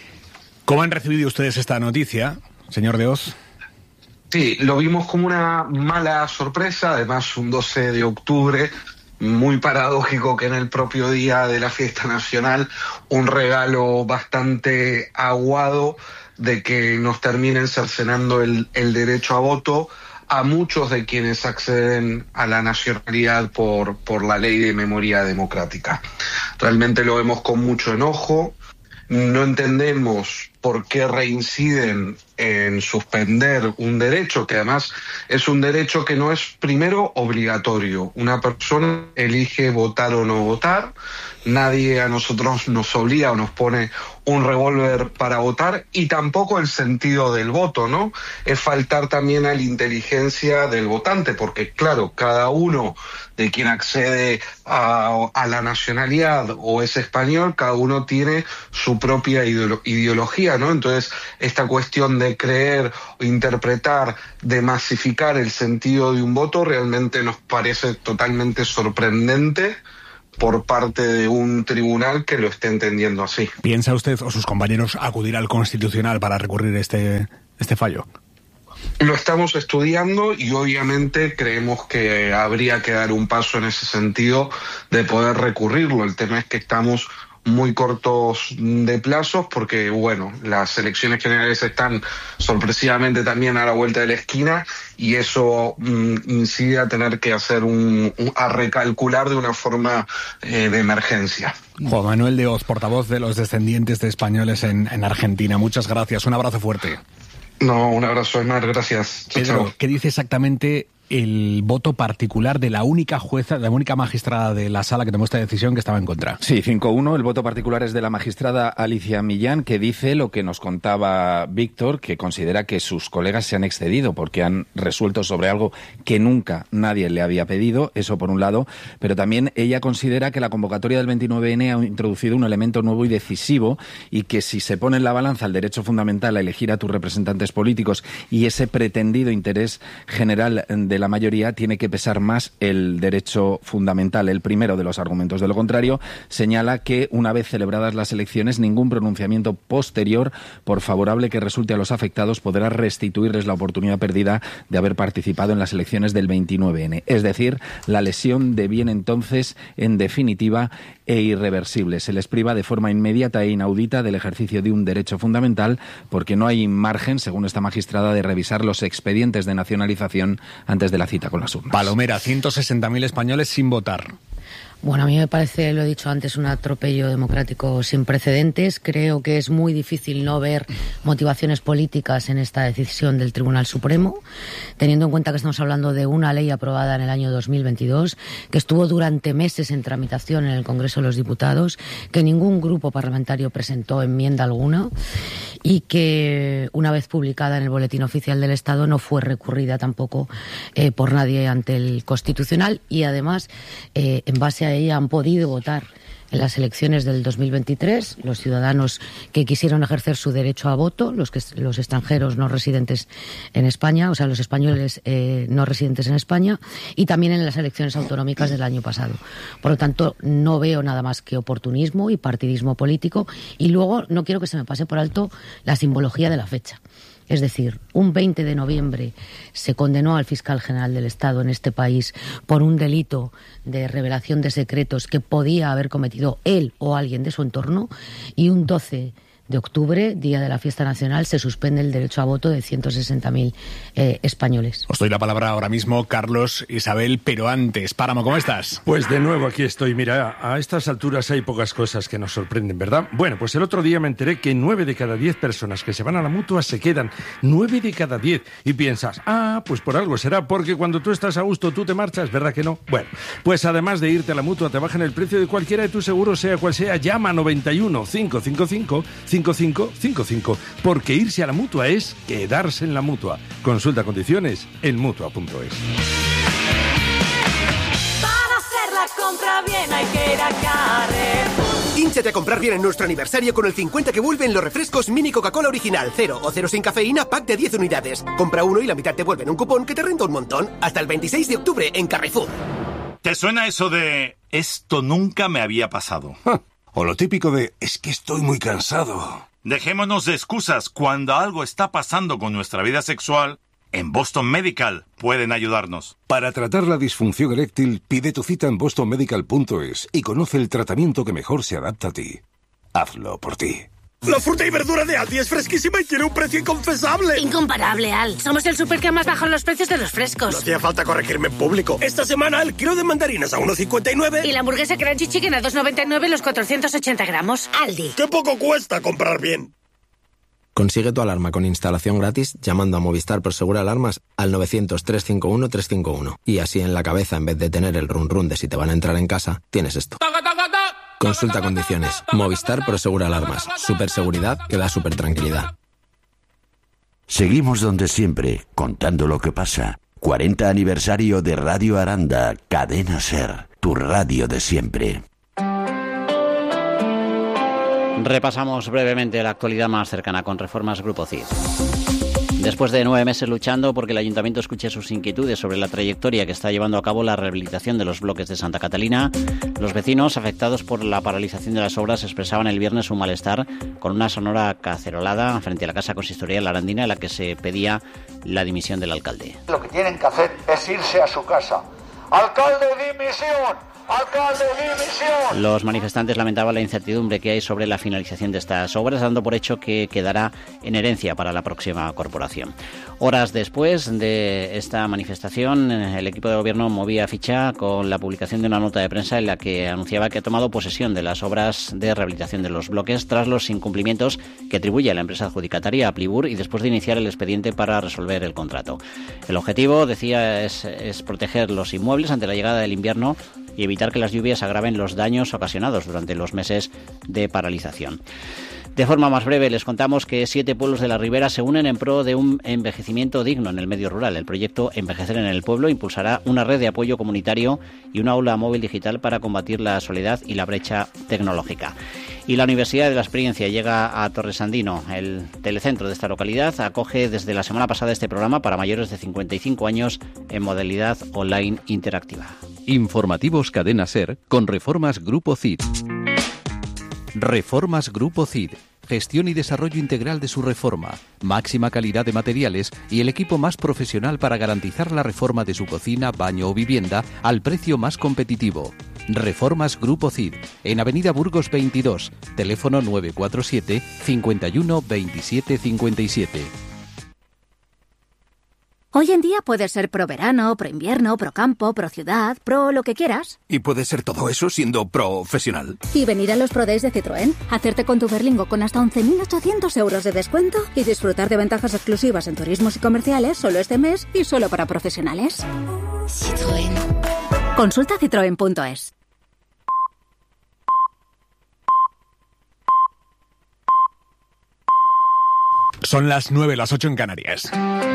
¿Cómo han recibido ustedes esta noticia, señor de Oz? Sí, lo vimos como una mala sorpresa, además un doce de octubre, muy paradójico que en el propio día de la fiesta nacional, un regalo bastante aguado de que nos terminen cercenando el, el derecho a voto a muchos de quienes acceden a la nacionalidad por, por la ley de memoria democrática. Realmente lo vemos con mucho enojo. no entendemos por qué reinciden en suspender un derecho, que además es un derecho que no es, primero, obligatorio. Una persona elige votar o no votar, nadie a nosotros nos obliga o nos pone un revólver para votar, y tampoco el sentido del voto, ¿no? Es faltar también a la inteligencia del votante, porque claro, cada uno de quien accede a, a la nacionalidad o es español, cada uno tiene su propia ideolo- ideología, ¿no? Entonces, esta cuestión de creer, interpretar, de masificar el sentido de un voto realmente nos parece totalmente sorprendente por parte de un tribunal que lo esté entendiendo así. ¿Piensa usted o sus compañeros acudir al Constitucional para recurrir este, este fallo? Lo estamos estudiando y obviamente creemos que habría que dar un paso en ese sentido de poder recurrirlo. El tema es que estamos muy cortos de plazos porque, bueno, las elecciones generales están sorpresivamente también a la vuelta de la esquina y eso mm, incide a tener que hacer un, un a recalcular de una forma eh, de emergencia. Juan Manuel de Oz, portavoz de los descendientes de españoles en, en Argentina. Muchas gracias, un abrazo fuerte. No, un abrazo, Emar, gracias. Chao, Pedro, chao. ¿qué dice exactamente el voto particular de la única jueza, de la única magistrada de la sala que tomó esta decisión que estaba en contra? Sí, cinco uno. El voto particular es de la magistrada Alicia Millán, que dice lo que nos contaba Víctor, que considera que sus colegas se han excedido porque han resuelto sobre algo que nunca nadie le había pedido, eso por un lado, pero también ella considera que la convocatoria del veintinueve ene ha introducido un elemento nuevo y decisivo y que si se pone en la balanza el derecho fundamental a elegir a tus representantes políticos y ese pretendido interés general de la mayoría, tiene que pesar más el derecho fundamental. El primero de los argumentos de lo contrario señala que una vez celebradas las elecciones, ningún pronunciamiento posterior, por favorable que resulte a los afectados, podrá restituirles la oportunidad perdida de haber participado en las elecciones del veintinueve ene. Es decir, la lesión deviene entonces, en definitiva, e irreversible. Se les priva de forma inmediata e inaudita del ejercicio de un derecho fundamental porque no hay margen, según esta magistrada, de revisar los expedientes de nacionalización antes de la cita con las urnas. Palomera, ciento sesenta mil españoles sin votar. Bueno, a mí me parece, lo he dicho antes, un atropello democrático sin precedentes. Creo que es muy difícil no ver motivaciones políticas en esta decisión del Tribunal Supremo, teniendo en cuenta que estamos hablando de una ley aprobada en el año dos mil veintidós, que estuvo durante meses en tramitación en el Congreso de los Diputados, que ningún grupo parlamentario presentó enmienda alguna y que, una vez publicada en el Boletín Oficial del Estado, no fue recurrida tampoco eh, por nadie ante el Constitucional y, además, eh, en base a ella han podido votar en las elecciones del dos mil veintitrés los ciudadanos que quisieron ejercer su derecho a voto, los que los extranjeros no residentes en España, o sea, los españoles eh, no residentes en España, y también en las elecciones autonómicas del año pasado. Por lo tanto, no veo nada más que oportunismo y partidismo político, y luego no quiero que se me pase por alto la simbología de la fecha. Es decir, un veinte de noviembre se condenó al fiscal general del Estado en este país por un delito de revelación de secretos que podía haber cometido él o alguien de su entorno, y un doce de octubre, día de la fiesta nacional, se suspende el derecho a voto de ciento sesenta mil eh, españoles. Os doy la palabra ahora mismo, Carlos, Isabel, pero antes, Páramo, ¿cómo estás? Pues de nuevo aquí estoy. Mira, a estas alturas hay pocas cosas que nos sorprenden, ¿verdad? Bueno, pues el otro día me enteré que nueve de cada diez personas que se van a la Mutua se quedan. Nueve de cada diez. Y piensas, ah, pues por algo será, porque cuando tú estás a gusto tú te marchas, ¿verdad que no? Bueno, pues además de irte a la Mutua, te bajan el precio de cualquiera de tus seguros, sea cual sea. Llama a noventa y uno, cinco cinco cinco, cinco cinco cinco cinco, porque irse a la Mutua es quedarse en la Mutua. Consulta condiciones en mutua punto es. Para hacer la compra bien hay que ir a Carrefour. Hínchate a comprar bien en nuestro aniversario con el cincuenta que vuelven los refrescos Mini Coca-Cola Original, cero o cero sin cafeína, pack de diez unidades. Compra uno y la mitad te vuelven un cupón que te renta un montón. Hasta el veintiséis de octubre en Carrefour. ¿Te suena eso de esto nunca me había pasado? O lo típico de es que estoy muy cansado. Dejémonos de excusas. Cuando algo está pasando con nuestra vida sexual, en Boston Medical pueden ayudarnos. Para tratar la disfunción eréctil, pide tu cita en boston medical punto es y conoce el tratamiento que mejor se adapta a ti. Hazlo por ti. La fruta y verdura de Aldi es fresquísima y tiene un precio inconfesable. Incomparable, Al. Somos el súper que más bajan los precios de los frescos. No hacía falta corregirme en público. Esta semana el kilo de mandarinas a uno cincuenta y nueve. Y la hamburguesa Crunchy Chicken a dos noventa y nueve los cuatrocientos ochenta gramos. Aldi. ¡Qué poco cuesta comprar bien! Consigue tu alarma con instalación gratis llamando a Movistar Prosegur Alarmas al novecientos, trescientos cincuenta y uno, trescientos cincuenta y uno. Y así en la cabeza, en vez de tener el run run de si te van a entrar en casa, tienes esto. Consulta condiciones. Movistar Prosegur Alarmas. Superseguridad que da super tranquilidad. Seguimos donde siempre, contando lo que pasa. cuarenta aniversario de Radio Aranda, Cadena Ser, tu radio de siempre. Repasamos brevemente la actualidad más cercana con Reformas Grupo C I D. Después de nueve meses luchando porque el Ayuntamiento escuche sus inquietudes sobre la trayectoria que está llevando a cabo la rehabilitación de los bloques de Santa Catalina, los vecinos afectados por la paralización de las obras expresaban el viernes su malestar con una sonora cacerolada frente a la Casa Consistorial Arandina en la que se pedía la dimisión del alcalde. Lo que tienen que hacer es irse a su casa. ¡Alcalde, dimisión! ¡Alcalde, dimisión! Los manifestantes lamentaban la incertidumbre que hay sobre la finalización de estas obras, dando por hecho que quedará en herencia para la próxima corporación. Horas después de esta manifestación, el equipo de gobierno movía ficha con la publicación de una nota de prensa en la que anunciaba que ha tomado posesión de las obras de rehabilitación de los bloques tras los incumplimientos que atribuye a la empresa adjudicataria a Plibur y después de iniciar el expediente para resolver el contrato. El objetivo, decía, es, es proteger los inmuebles ante la llegada del invierno y evitar que las lluvias agraven los daños ocasionados durante los meses de paralización. De forma más breve, les contamos que siete pueblos de la Ribera se unen en pro de un envejecimiento digno en el medio rural. El proyecto Envejecer en el Pueblo impulsará una red de apoyo comunitario y una aula móvil digital para combatir la soledad y la brecha tecnológica. Y la Universidad de la Experiencia llega a Torresandino. El telecentro de esta localidad acoge desde la semana pasada este programa para mayores de cincuenta y cinco años en modalidad online interactiva. Informativos Cadena Ser con Reformas Grupo C I D. Reformas Grupo C I D. Gestión y desarrollo integral de su reforma, máxima calidad de materiales y el equipo más profesional para garantizar la reforma de su cocina, baño o vivienda al precio más competitivo. Reformas Grupo C I D, en Avenida Burgos veintidós, teléfono nueve cuatro siete, cinco uno, veintisiete cincuenta y siete. Hoy en día puedes ser pro verano, pro invierno, pro campo, pro ciudad, pro lo que quieras. ¿Y puedes ser todo eso siendo profesional? Y venir a los Pro Days de Citroën, hacerte con tu Berlingo con hasta once mil ochocientos euros de descuento y disfrutar de ventajas exclusivas en turismos y comerciales solo este mes y solo para profesionales. Citroën. Consulta citroen punto es. Son las nueve, las ocho en Canarias.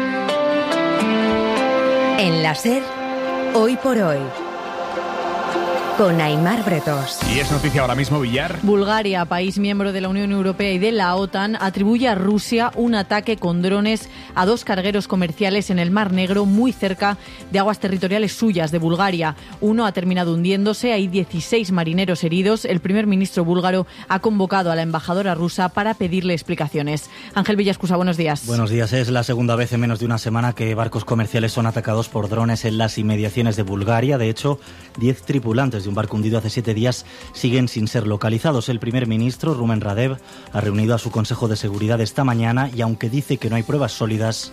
En la SER, hoy por hoy, con Aimar Bretos. Y es noticia ahora mismo, Villar. Bulgaria, país miembro de la Unión Europea y de la OTAN, atribuye a Rusia un ataque con drones a dos cargueros comerciales en el Mar Negro, muy cerca de aguas territoriales suyas de Bulgaria. Uno ha terminado hundiéndose, hay dieciséis marineros heridos. El primer ministro búlgaro ha convocado a la embajadora rusa para pedirle explicaciones. Ángel Villascusa, buenos días. Buenos días. Es la segunda vez en menos de una semana que barcos comerciales son atacados por drones en las inmediaciones de Bulgaria. De hecho, diez tripulantes de un barco hundido hace siete días siguen sin ser localizados. El primer ministro, Rumen Radev, ha reunido a su Consejo de Seguridad esta mañana y aunque dice que no hay pruebas sólidas,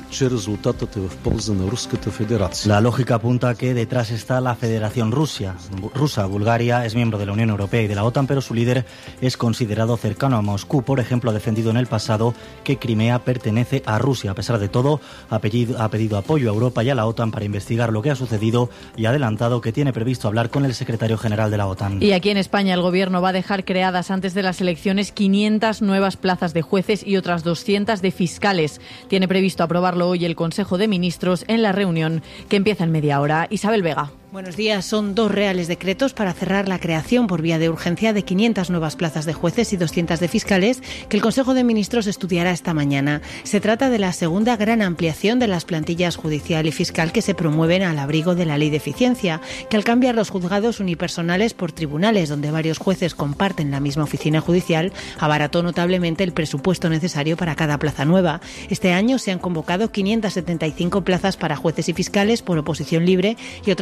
la lógica apunta a que detrás está la Federación Rusia, rusa. Bulgaria es miembro de la Unión Europea y de la OTAN, pero su líder es considerado cercano a Moscú. Por ejemplo, ha defendido en el pasado que Crimea pertenece a Rusia. A pesar de todo, ha pedido, ha pedido apoyo a Europa y a la OTAN para investigar lo que ha sucedido y ha adelantado que tiene previsto hablar con el secretario general de la OTAN. Y aquí en España el Gobierno va a dejar creadas antes de las elecciones quinientas nuevas plazas de jueces y otras doscientas de fiscales. Tiene previsto aprobar hoy el Consejo de Ministros en la reunión que empieza en media hora. Isabel Vega. Buenos días. Son dos reales decretos para cerrar la creación por vía de urgencia de quinientas nuevas plazas de jueces y doscientas de fiscales que el Consejo de Ministros estudiará esta mañana. Se trata de la segunda gran ampliación de las plantillas judicial y fiscal que se promueven al abrigo de la Ley de Eficiencia, que al cambiar los juzgados unipersonales por tribunales donde varios jueces comparten la misma oficina judicial, abarató notablemente el presupuesto necesario para cada plaza nueva. Este año se han convocado quinientas setenta y cinco plazas para jueces y fiscales por oposición libre y otras ciento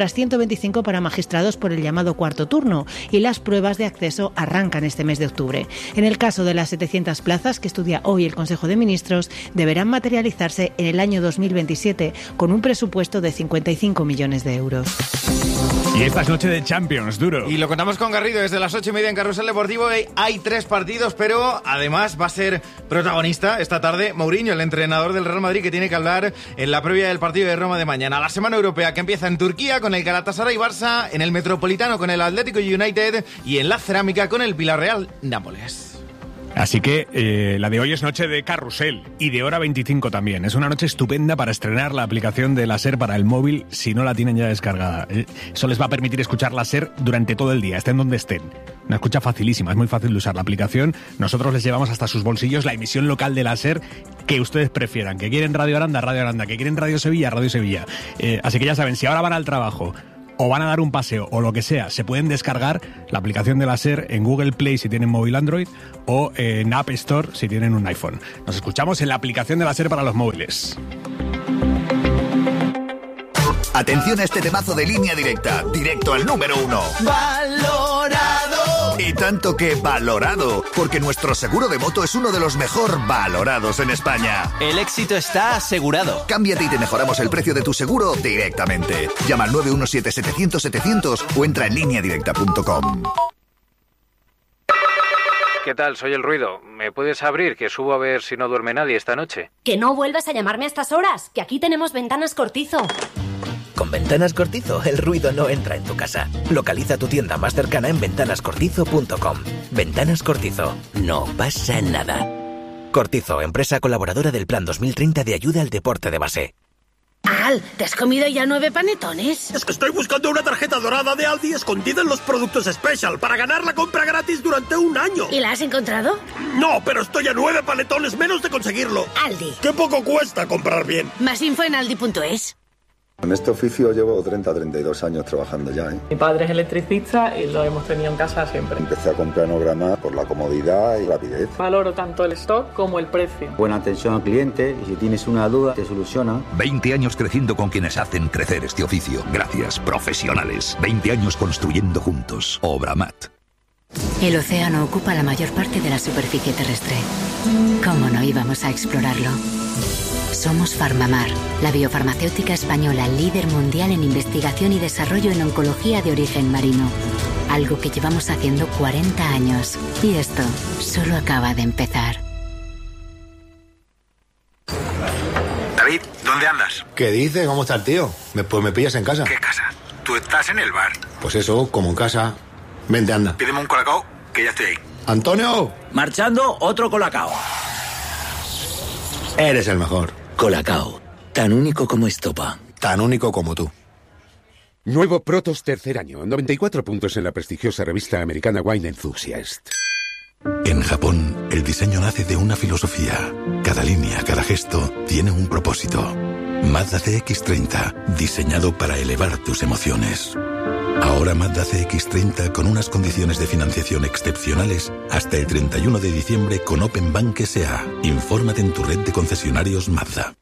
veinticinco para magistrados por el llamado cuarto turno y las pruebas de acceso arrancan este mes de octubre. En el caso de las setecientas plazas que estudia hoy el Consejo de Ministros, deberán materializarse en el año dos mil veintisiete con un presupuesto de cincuenta y cinco millones de euros. Y esta es noche de Champions, duro. Y lo contamos con Garrido desde las ocho y media en Carrusel Deportivo. Hay tres partidos, pero además va a ser protagonista esta tarde Mourinho, el entrenador del Real Madrid, que tiene que hablar en la previa del partido de Roma de mañana. La semana europea que empieza en Turquía con el Galatasaray Barça, en el Metropolitano con el Atlético United y en la Cerámica con el Villarreal Nápoles. Así que eh, la de hoy es noche de carrusel y de hora veinticinco también. Es una noche estupenda para estrenar la aplicación de la SER para el móvil si no la tienen ya descargada. Eso les va a permitir escuchar la SER durante todo el día, estén donde estén. Una escucha facilísima, es muy fácil de usar la aplicación. Nosotros les llevamos hasta sus bolsillos la emisión local de la SER que ustedes prefieran. Que quieren Radio Aranda, Radio Aranda. Que quieren Radio Sevilla, Radio Sevilla. Eh, así que ya saben, si ahora van al trabajo o van a dar un paseo o lo que sea, se pueden descargar la aplicación de la SER en Google Play si tienen móvil Android o en App Store si tienen un iPhone. Nos escuchamos en la aplicación de la SER para los móviles. Atención a este temazo de Línea Directa, directo al número uno. ¡Valorado! Y tanto que valorado, porque nuestro seguro de moto es uno de los mejor valorados en España. El éxito está asegurado. Cámbiate y te mejoramos el precio de tu seguro directamente. Llama al nueve uno siete, setecientos, setecientos o entra en línea directa punto com. ¿Qué tal? Soy El Ruido. ¿Me puedes abrir, que subo a ver si no duerme nadie esta noche? Que no vuelvas a llamarme a estas horas, que aquí tenemos Ventanas Cortizo. Con Ventanas Cortizo, el ruido no entra en tu casa. Localiza tu tienda más cercana en ventanas cortizo punto com. Ventanas Cortizo. No pasa nada. Cortizo, empresa colaboradora del Plan dos mil treinta de ayuda al deporte de base. Al, ¿te has comido ya nueve panetones? Es que estoy buscando una tarjeta dorada de Aldi escondida en los productos Special para ganar la compra gratis durante un año. ¿Y la has encontrado? No, pero estoy a nueve panetones menos de conseguirlo. Aldi. ¡Qué poco cuesta comprar bien! Más info en aldi punto es. En este oficio llevo treinta a treinta y dos años trabajando ya, ¿eh? Mi padre es electricista y lo hemos tenido en casa siempre. Empecé a comprar Nograma por la comodidad y rapidez. Valoro tanto el stock como el precio. Buena atención al cliente y si tienes una duda te soluciona. veinte años creciendo con quienes hacen crecer este oficio. Gracias, profesionales. veinte años construyendo juntos. Obramat. El océano ocupa la mayor parte de la superficie terrestre. ¿Cómo no íbamos a explorarlo? Somos Farmamar, la biofarmacéutica española líder mundial en investigación y desarrollo en oncología de origen marino. Algo que llevamos haciendo cuarenta años. Y esto solo acaba de empezar. David, ¿dónde andas? ¿Qué dices? ¿Cómo está el tío? Me, pues me pillas en casa. ¿Qué casa? Tú estás en el bar. Pues eso, como en casa. Vente, anda. Pídeme un colacao, que ya estoy ahí. ¡Antonio! Marchando, otro colacao. Eres el mejor. Colacao, tan único como estopa. Tan único como tú. Nuevo Protos tercer año, noventa y cuatro puntos en la prestigiosa revista americana Wine Enthusiast. En Japón, el diseño nace de una filosofía. Cada línea, cada gesto, tiene un propósito. Mazda C X treinta, diseñado para elevar tus emociones. Ahora Mazda C X treinta con unas condiciones de financiación excepcionales hasta el treinta y uno de diciembre con Open Bank S A. Infórmate en tu red de concesionarios Mazda.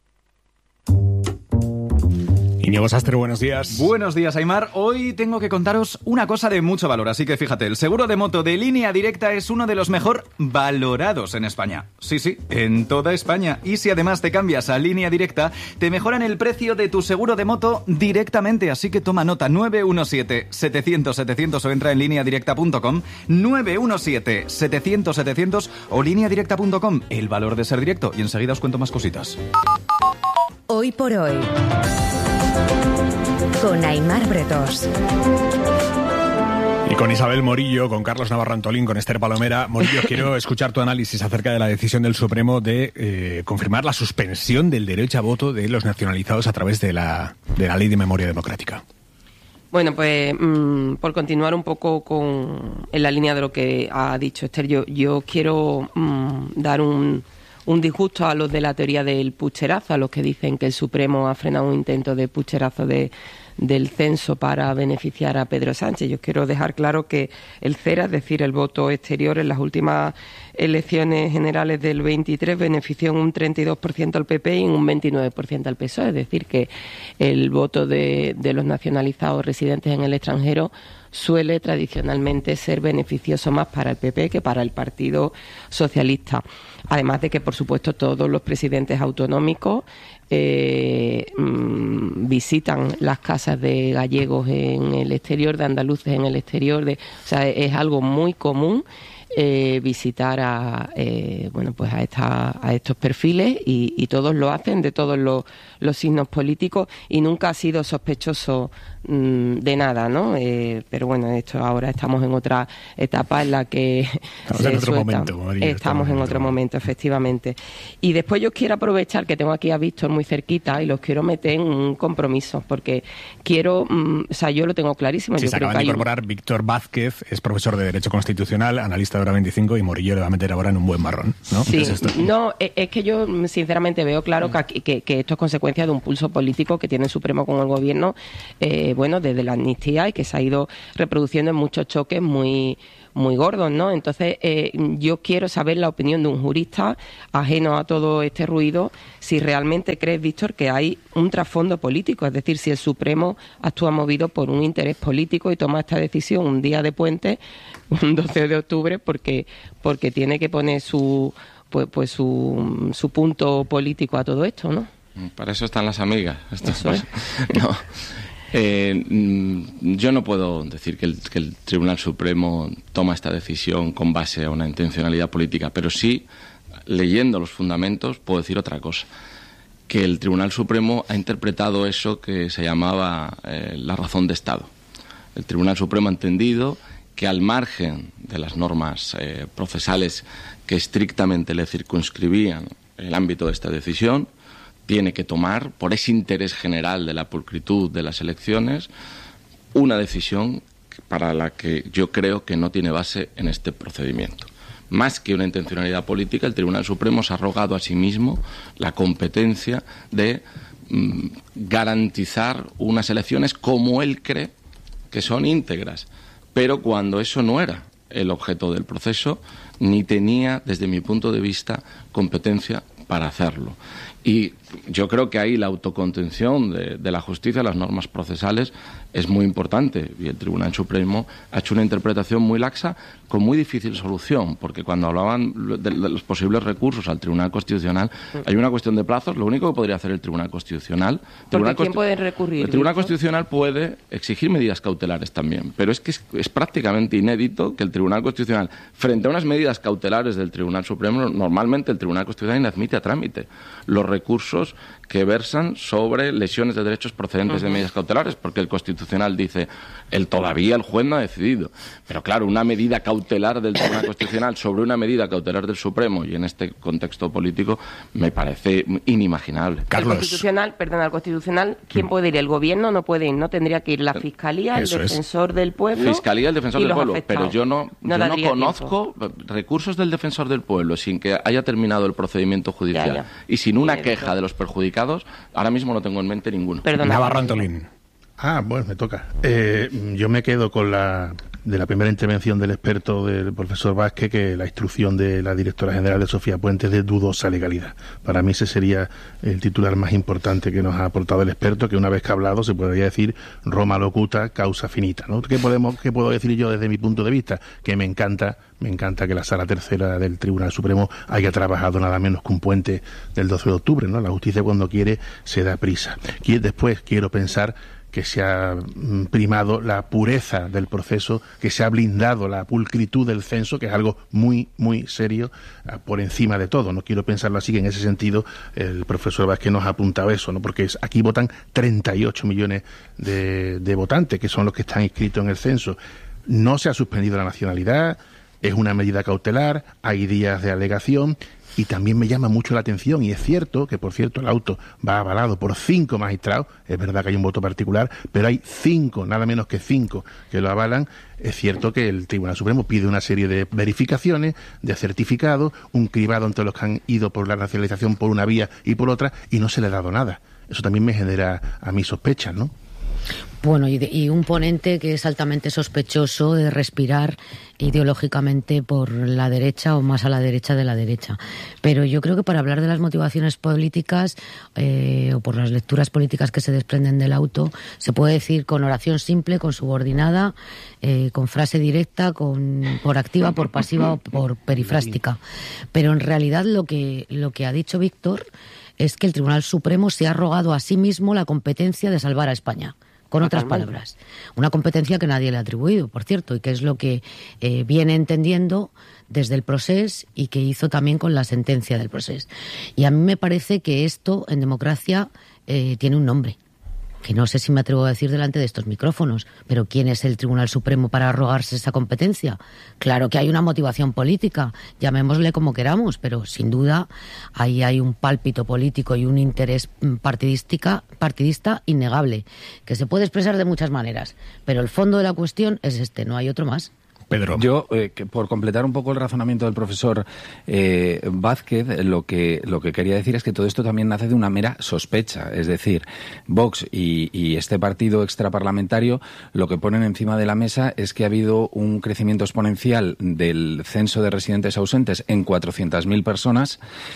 Íñigo Sastre, buenos días. Buenos días, Aimar. Hoy tengo que contaros una cosa de mucho valor, así que fíjate, el seguro de moto de Línea Directa es uno de los mejor valorados en España. Sí, sí, en toda España. Y si además te cambias a Línea Directa, te mejoran el precio de tu seguro de moto directamente, así que toma nota, nueve uno siete, setecientos, setecientos o entra en línea directa punto com, nueve uno siete, setecientos, setecientos o línea directa punto com, el valor de ser directo, y enseguida os cuento más cositas. Hoy por hoy, con Aimar Bretos. Y con Isabel Morillo, con Carlos Navarro Antolín, con Esther Palomera. Morillo, quiero escuchar tu análisis acerca de la decisión del Supremo de eh, confirmar la suspensión del derecho a voto de los nacionalizados a través de la, de la Ley de Memoria Democrática. Bueno, pues mmm, por continuar un poco con en la línea de lo que ha dicho Esther, yo, yo quiero mmm, dar un, un disgusto a los de la teoría del pucherazo, a los que dicen que el Supremo ha frenado un intento de pucherazo de del censo para beneficiar a Pedro Sánchez. Yo quiero dejar claro que el CERA, es decir, el voto exterior en las últimas elecciones generales del veintitrés, benefició en un treinta y dos por ciento al P P y en un veintinueve por ciento al P S O E. Es decir, que el voto de, de los nacionalizados residentes en el extranjero suele tradicionalmente ser beneficioso más para el P P que para el Partido Socialista. Además de que, por supuesto, todos los presidentes autonómicos eh, mmm, visitan las casas de gallegos en el exterior, de andaluces en el exterior. De, o sea, es algo muy común eh, visitar a eh, bueno pues a esta, a estos perfiles y, y todos lo hacen de todos los, los signos políticos y nunca ha sido sospechoso mmm, de nada, ¿no? Eh, pero bueno, esto ahora estamos en otra etapa en la que estamos en otro momento, María, estamos, estamos en otro momento, efectivamente. Y después yo quiero aprovechar que tengo aquí a Víctor muy cerquita y los quiero meter en un compromiso porque quiero, mmm, o sea, yo lo tengo clarísimo. Sí, yo se creo acaba que de incorporar un... Víctor Vázquez, es profesor de Derecho Constitucional, analista de Hora veinticinco, y Morillo le va a meter ahora en un buen marrón, ¿no? Sí, ¿Es esto? no, es que yo sinceramente veo claro que, que, que esto es consecuencia de un pulso político que tiene el Supremo con el Gobierno, eh, bueno, desde la amnistía y que se ha ido reproduciendo en muchos choques muy muy gordos, ¿no? Entonces, eh, yo quiero saber la opinión de un jurista ajeno a todo este ruido, si realmente crees, Víctor, que hay un trasfondo político, es decir, si el Supremo actúa movido por un interés político y toma esta decisión un día de puente, un doce de octubre, porque porque tiene que poner su pues, pues su, su punto político a todo esto, ¿no? Para eso están las amigas. Eso es. No. Eh, yo no puedo decir que el, que el Tribunal Supremo toma esta decisión con base a una intencionalidad política, pero sí, leyendo los fundamentos, puedo decir otra cosa, que el Tribunal Supremo ha interpretado eso que se llamaba eh, la razón de Estado. El Tribunal Supremo ha entendido que al margen de las normas eh, procesales que estrictamente le circunscribían el ámbito de esta decisión, tiene que tomar, por ese interés general de la pulcritud de las elecciones, una decisión para la que yo creo que no tiene base en este procedimiento. Más que una intencionalidad política, el Tribunal Supremo se ha arrogado a sí mismo la competencia de mm, garantizar unas elecciones como él cree que son íntegras, pero cuando eso no era el objeto del proceso, ni tenía, desde mi punto de vista, competencia para hacerlo. Y yo creo que ahí la autocontención de, de la justicia, las normas procesales, es muy importante. Y el Tribunal Supremo ha hecho una interpretación muy laxa con muy difícil solución, porque cuando hablaban de, de los posibles recursos al Tribunal Constitucional, hay una cuestión de plazos. Lo único que podría hacer el Tribunal Constitucional... ¿Porque quién puede recurrir? El Tribunal Constitucional puede exigir medidas cautelares también, pero es que es, es prácticamente inédito que el Tribunal Constitucional, frente a unas medidas cautelares del Tribunal Supremo, normalmente el Tribunal Constitucional inadmite a trámite los recursos que versan sobre lesiones de derechos procedentes uh-huh. de medidas cautelares, porque el Constitucional dice, el todavía el juez no ha decidido. Pero claro, una medida cautelar del Tribunal Constitucional sobre una medida cautelar del Supremo, y en este contexto político, me parece inimaginable. Carlos. El Constitucional, perdón, el Constitucional, ¿quién puede ir? El Gobierno no puede ir, ¿no? Tendría que ir la Fiscalía, el Defensor es. del Pueblo. Fiscalía, el Defensor del Pueblo, afectados. pero yo no, no, yo no conozco tiempo. recursos del Defensor del Pueblo sin que haya terminado el procedimiento judicial ya, ya. y sin una Bien, queja pero... de los perjudicados. Ahora mismo no tengo en mente ninguno. Perdona, Navarro Antolín. Ah, bueno, me toca. Eh, yo me quedo con la de la primera intervención del experto, del profesor Vázquez, que la instrucción de la directora general de Sofía Puente es de dudosa legalidad. Para mí ese sería el titular más importante que nos ha aportado el experto, que una vez que ha hablado se podría decir Roma locuta, causa finita, ¿no? ¿Qué podemos, qué puedo decir yo desde mi punto de vista? Que me encanta, me encanta que la Sala Tercera del Tribunal Supremo haya trabajado nada menos que un puente del doce de octubre, ¿no? La justicia, cuando quiere, se da prisa. Y después quiero pensar que se ha primado la pureza del proceso, que se ha blindado la pulcritud del censo, que es algo muy, muy serio, por encima de todo. No quiero pensarlo así, que en ese sentido el profesor Vázquez nos ha apuntado eso, ¿no? Porque es, aquí votan treinta y ocho millones de, de votantes, que son los que están inscritos en el censo. No se ha suspendido la nacionalidad, es una medida cautelar, hay días de alegación, Y también me llama mucho la atención, y es cierto que, por cierto, el auto va avalado por cinco magistrados, es verdad que hay un voto particular, pero hay cinco, nada menos que cinco, que lo avalan. Es cierto que el Tribunal Supremo pide una serie de verificaciones, de certificados, un cribado entre los que han ido por la nacionalización por una vía y por otra, y no se le ha dado nada. Eso también me genera a mí sospechas, ¿no? Bueno, y, de, y un ponente que es altamente sospechoso de respirar ideológicamente por la derecha o más a la derecha de la derecha. Pero yo creo que para hablar de las motivaciones políticas eh, o por las lecturas políticas que se desprenden del auto, se puede decir con oración simple, con subordinada, eh, con frase directa, con por activa, por pasiva o por perifrástica. Pero en realidad lo que, lo que ha dicho Víctor es que el Tribunal Supremo se ha arrogado a sí mismo la competencia de salvar a España. Con otras palabras, una competencia que nadie le ha atribuido, por cierto, y que es lo que eh, viene entendiendo desde el Procés y que hizo también con la sentencia del Procés. Y a mí me parece que esto en democracia eh, tiene un nombre, que no sé si me atrevo a decir delante de estos micrófonos, pero ¿quién es el Tribunal Supremo para arrogarse esa competencia? Claro que hay una motivación política, llamémosle como queramos, pero sin duda ahí hay un pálpito político y un interés partidística, partidista innegable, que se puede expresar de muchas maneras, pero el fondo de la cuestión es este, no hay otro más. Pedro. Yo, eh, que por completar un poco el razonamiento del profesor eh, Vázquez, lo que lo que quería decir es que todo esto también nace de una mera sospecha. Es decir, Vox y, y este partido extraparlamentario lo que ponen encima de la mesa es que ha habido un crecimiento exponencial del censo de residentes ausentes en cuatrocientas mil personas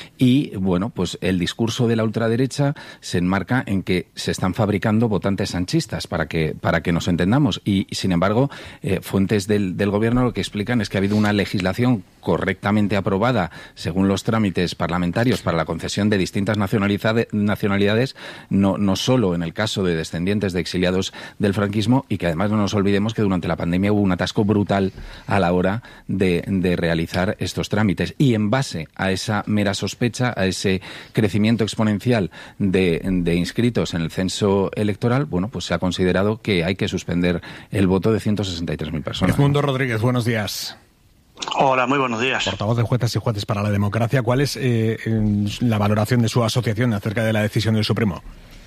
y, bueno, pues el discurso de la ultraderecha se enmarca en que se están fabricando votantes sanchistas, para que para que nos entendamos. Y, sin embargo, eh, fuentes del, del gobierno lo que explican es que ha habido una legislación correctamente aprobada según los trámites parlamentarios para la concesión de distintas nacionalidades, no, no solo en el caso de descendientes de exiliados del franquismo, y que además no nos olvidemos que durante la pandemia hubo un atasco brutal a la hora de, de realizar estos trámites. Y en base a esa mera sospecha, a ese crecimiento exponencial de, de inscritos en el censo electoral, bueno, pues se ha considerado que hay que suspender el voto de ciento sesenta y tres mil personas. Edmundo Rodríguez, buenos días. Hola, muy buenos días. Portavoz de Juezas y Jueces para la Democracia. ¿Cuál es eh, la valoración de su asociación acerca de la decisión del Supremo?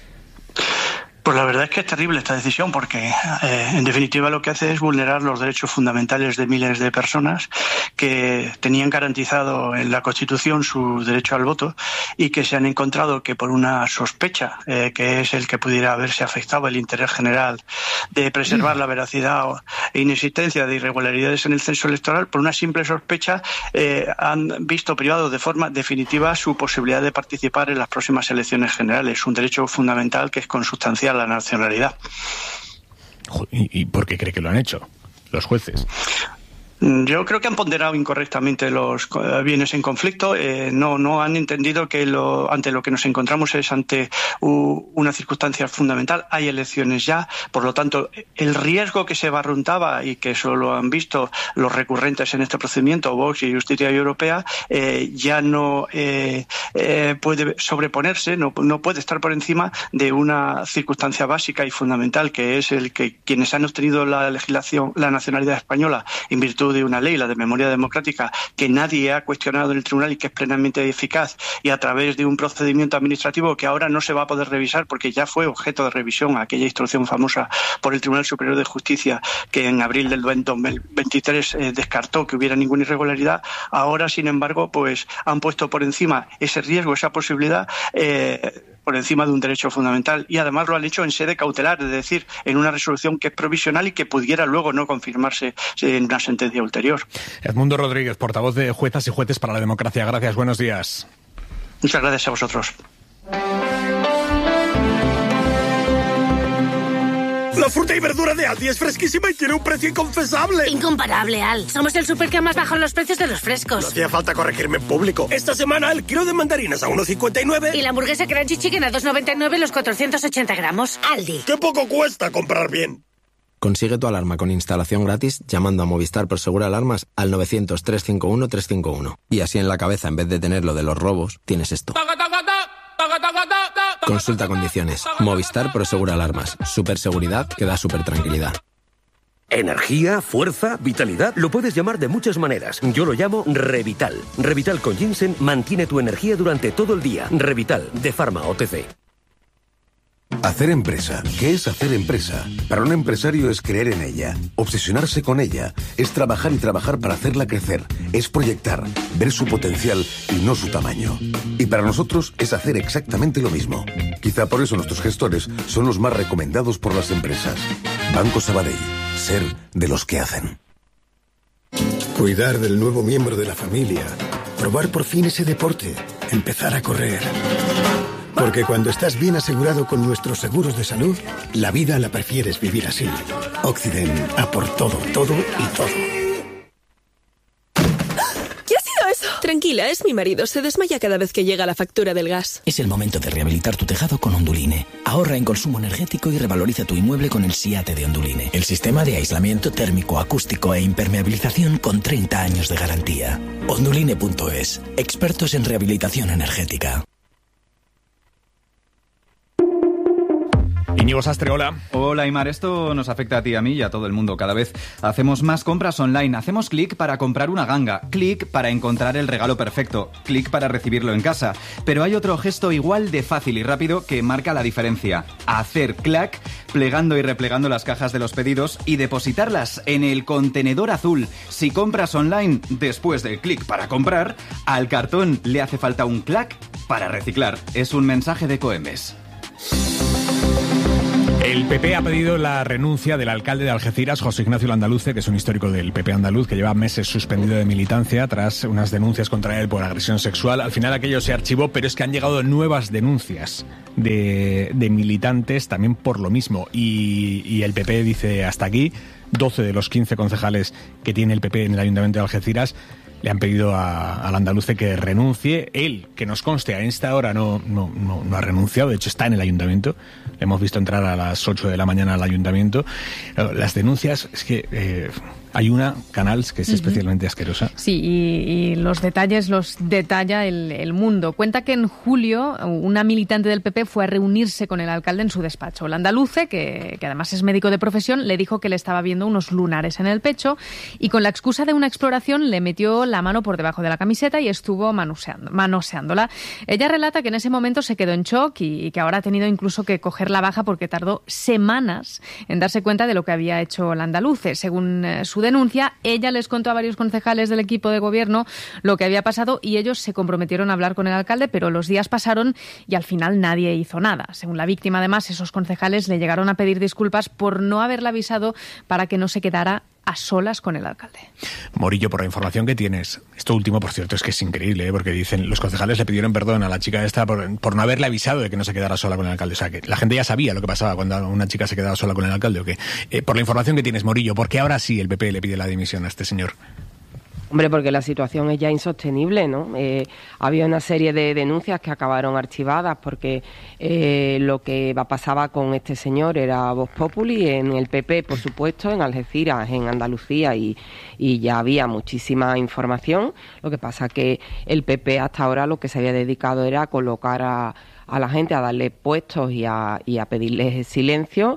Pues la verdad es que es terrible esta decisión porque, eh, en definitiva, lo que hace es vulnerar los derechos fundamentales de miles de personas que tenían garantizado en la Constitución su derecho al voto y que se han encontrado que por una sospecha, eh, que es el que pudiera haberse afectado el interés general de preservar la veracidad e inexistencia de irregularidades en el censo electoral, por una simple sospecha, eh, han visto privado de forma definitiva su posibilidad de participar en las próximas elecciones generales, un derecho fundamental que es consustancial a la nacionalidad. ¿Y, y por qué cree que lo han hecho los jueces? Yo creo que han ponderado incorrectamente los bienes en conflicto. Eh, no, no han entendido que lo, ante lo que nos encontramos es ante u, una circunstancia fundamental. Hay elecciones ya, por lo tanto, el riesgo que se barruntaba y que eso lo han visto los recurrentes en este procedimiento, Vox y Justicia Europea, eh, ya no eh, eh, puede sobreponerse, no, no puede estar por encima de una circunstancia básica y fundamental, que es el que quienes han obtenido la legislación, la nacionalidad española en virtud de una ley, la de memoria democrática, que nadie ha cuestionado en el tribunal y que es plenamente eficaz, y a través de un procedimiento administrativo que ahora no se va a poder revisar porque ya fue objeto de revisión, aquella instrucción famosa por el Tribunal Superior de Justicia que en abril del dos mil veintitrés eh, descartó que hubiera ninguna irregularidad. Ahora, sin embargo, pues han puesto por encima ese riesgo, esa posibilidad, eh, por encima de un derecho fundamental, y además lo han hecho en sede cautelar, es decir, en una resolución que es provisional y que pudiera luego no confirmarse en una sentencia ulterior. Edmundo Rodríguez, portavoz de Juezas y Jueces para la Democracia. Gracias, buenos días. Muchas gracias a vosotros. La fruta y verdura de Aldi es fresquísima y tiene un precio inconfesable. Incomparable, Al. Somos el súper que más baja los precios de los frescos. No hacía falta corregirme en público. Esta semana el kilo de mandarinas a uno cincuenta y nueve. Y la hamburguesa Crunchy Chicken a dos noventa y nueve los cuatrocientos ochenta gramos. Aldi. ¡Qué poco cuesta comprar bien! Consigue tu alarma con instalación gratis llamando a Movistar Prosegur Alarmas al novecientos, trescientos cincuenta y uno, trescientos cincuenta y uno. Y así en la cabeza, en vez de tener lo de los robos, tienes esto. Consulta condiciones. Movistar Prosegur Alarmas. Superseguridad que da super tranquilidad. Energía, fuerza, vitalidad, lo puedes llamar de muchas maneras. Yo lo llamo Revital. Revital con ginseng mantiene tu energía durante todo el día. Revital, de Pharma O T C. Hacer empresa. ¿Qué es hacer empresa? Para un empresario es creer en ella, obsesionarse con ella, es trabajar y trabajar para hacerla crecer, es proyectar, ver su potencial y no su tamaño. Y para nosotros es hacer exactamente lo mismo. Quizá por eso nuestros gestores son los más recomendados por las empresas. Banco Sabadell. Ser de los que hacen. Cuidar del nuevo miembro de la familia. Probar por fin ese deporte. Empezar a correr. Porque cuando estás bien asegurado con nuestros seguros de salud, la vida la prefieres vivir así. Occident, a por todo, todo y todo. ¿Qué ha sido eso? Tranquila, es mi marido. Se desmaya cada vez que llega la factura del gas. Es el momento de rehabilitar tu tejado con Onduline. Ahorra en consumo energético y revaloriza tu inmueble con el SIATE de Onduline. El sistema de aislamiento térmico, acústico e impermeabilización con treinta años de garantía. Onduline punto es. Expertos en rehabilitación energética. Íñigo Sastre, hola. Hola, Aimar. Esto nos afecta a ti, a mí y a todo el mundo. Cada vez hacemos más compras online. Hacemos clic para comprar una ganga, clic para encontrar el regalo perfecto, clic para recibirlo en casa. Pero hay otro gesto igual de fácil y rápido que marca la diferencia. Hacer clac, plegando y replegando las cajas de los pedidos y depositarlas en el contenedor azul. Si compras online, después del clic para comprar, al cartón le hace falta un clac para reciclar. Es un mensaje de Coembes. El P P ha pedido la renuncia del alcalde de Algeciras, José Ignacio Landaluce, que es un histórico del P P andaluz, que lleva meses suspendido de militancia tras unas denuncias contra él por agresión sexual. Al final aquello se archivó, pero es que han llegado nuevas denuncias de, de militantes también por lo mismo. Y, y el P P dice hasta aquí, doce de los quince concejales que tiene el P P en el Ayuntamiento de Algeciras le han pedido a, al andaluce que renuncie. Él, que nos conste, a esta hora no, no, no, no ha renunciado, de hecho está en el ayuntamiento. Le hemos visto entrar a las ocho de la mañana al ayuntamiento. Las denuncias, es que eh, hay una, Canals, que es especialmente uh-huh. asquerosa. Sí, y, y los detalles los detalla el, el Mundo. Cuenta que en julio una militante del P P fue a reunirse con el alcalde en su despacho. El andaluce, que, que además es médico de profesión, le dijo que le estaba viendo unos lunares en el pecho y con la excusa de una exploración le metió la mano por debajo de la camiseta y estuvo manoseando, manoseándola. Ella relata que en ese momento se quedó en shock y, y que ahora ha tenido incluso que coger la baja porque tardó semanas en darse cuenta de lo que había hecho el andaluce. Según eh, su denuncia, ella les contó a varios concejales del equipo de gobierno lo que había pasado y ellos se comprometieron a hablar con el alcalde, pero los días pasaron y al final nadie hizo nada. Según la víctima, además, esos concejales le llegaron a pedir disculpas por no haberla avisado para que no se quedara a solas con el alcalde. Morillo, por la información que tienes, esto último, por cierto, es que es increíble, ¿eh? Porque dicen, los concejales le pidieron perdón a la chica esta por, por no haberle avisado de que no se quedara sola con el alcalde. O sea, que la gente ya sabía lo que pasaba cuando una chica se quedaba sola con el alcalde, ¿o qué? Eh, por la información que tienes, Morillo, ¿por qué ahora sí el P P le pide la dimisión a este señor? Hombre, porque la situación es ya insostenible, ¿no? Eh, había una serie de denuncias que acabaron archivadas porque eh, lo que pasaba con este señor era Vox Populi en el P P, por supuesto, en Algeciras, en Andalucía, y, y ya había muchísima información. Lo que pasa que el P P hasta ahora lo que se había dedicado era a colocar a, a la gente, a darle puestos y a, y a pedirles silencio,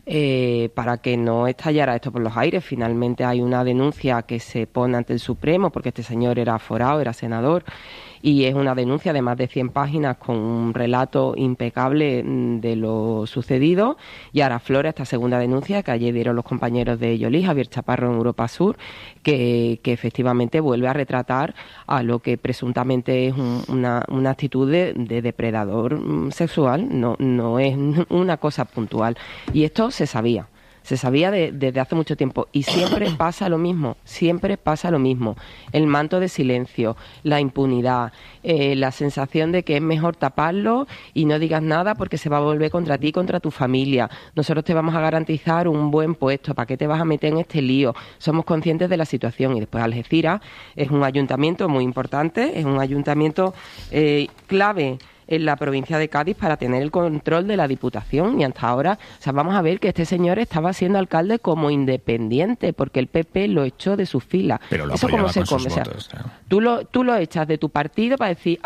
Eh, para que no estallara esto por los aires. Finalmente hay una denuncia que se pone ante el Supremo porque este señor era aforado, era senador, y es una denuncia de más de cien páginas con un relato impecable de lo sucedido, y ahora aflora esta segunda denuncia que ayer dieron los compañeros de Yolí, Javier Chaparro, en Europa Sur, que, que efectivamente vuelve a retratar a lo que presuntamente es un, una, una actitud de, de depredador sexual, no, no es una cosa puntual, y esto se sabía. Se sabía de, desde hace mucho tiempo y siempre pasa lo mismo, siempre pasa lo mismo. El manto de silencio, la impunidad, eh, la sensación de que es mejor taparlo y no digas nada porque se va a volver contra ti, contra tu familia. Nosotros te vamos a garantizar un buen puesto, ¿para qué te vas a meter en este lío? Somos conscientes de la situación. Y después Algeciras es un ayuntamiento muy importante, es un ayuntamiento eh, clave en la provincia de Cádiz para tener el control de la Diputación, y hasta ahora, o sea, vamos a ver que este señor estaba siendo alcalde como independiente porque el P P lo echó de sus filas. Pero lo Eso como se con come, sus o sea, votos, claro. tú lo tú lo echas de tu partido para decir, ah,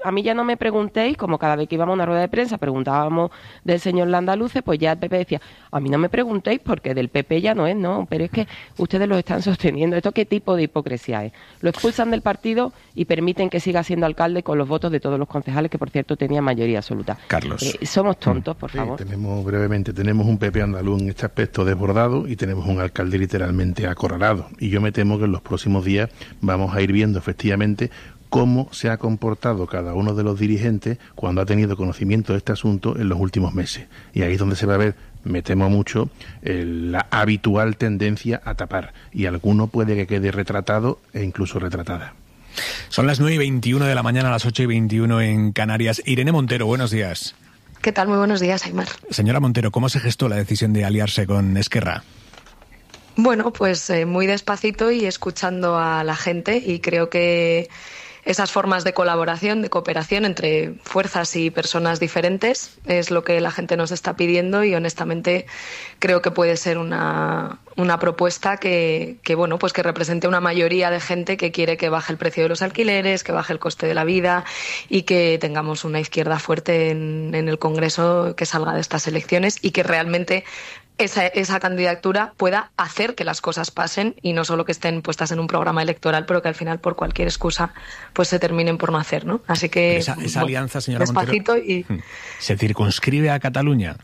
a mí ya no me preguntéis, como cada vez que íbamos a una rueda de prensa preguntábamos del señor Landaluce, pues ya el P P decía, a mí no me preguntéis porque del P P ya no es, no, pero es que ustedes lo están sosteniendo. ¿Esto qué tipo de hipocresía es? Lo expulsan del partido y permiten que siga siendo alcalde con los votos de todos los concejales, que por cierto tenía mayoría absoluta. Carlos. Eh, somos tontos, por sí, favor. Tenemos, brevemente, tenemos un P P andaluz en este aspecto desbordado y tenemos un alcalde literalmente acorralado. Y yo me temo que en los próximos días vamos a ir viendo efectivamente cómo se ha comportado cada uno de los dirigentes cuando ha tenido conocimiento de este asunto en los últimos meses. Y ahí es donde se va a ver, me temo mucho, eh, la habitual tendencia a tapar. Y alguno puede que quede retratado e incluso retratada. Son las nueve y veintiuno de la mañana, a las ocho y veintiuno en Canarias. Irene Montero, buenos días. ¿Qué tal? Muy buenos días, Aimar. Señora Montero, ¿cómo se gestó la decisión de aliarse con Esquerra? Bueno, pues eh, muy despacito y escuchando a la gente, y creo que esas formas de colaboración, de cooperación entre fuerzas y personas diferentes es lo que la gente nos está pidiendo, y honestamente creo que puede ser una, una propuesta que, que, bueno, pues que represente una mayoría de gente que quiere que baje el precio de los alquileres, que baje el coste de la vida y que tengamos una izquierda fuerte en, en el Congreso que salga de estas elecciones y que realmente Esa, esa candidatura pueda hacer que las cosas pasen y no solo que estén puestas en un programa electoral, pero que al final por cualquier excusa pues se terminen por no hacer, ¿no? Así que esa, esa bueno, alianza, señora despacito Montero, y ¿se circunscribe a Cataluña?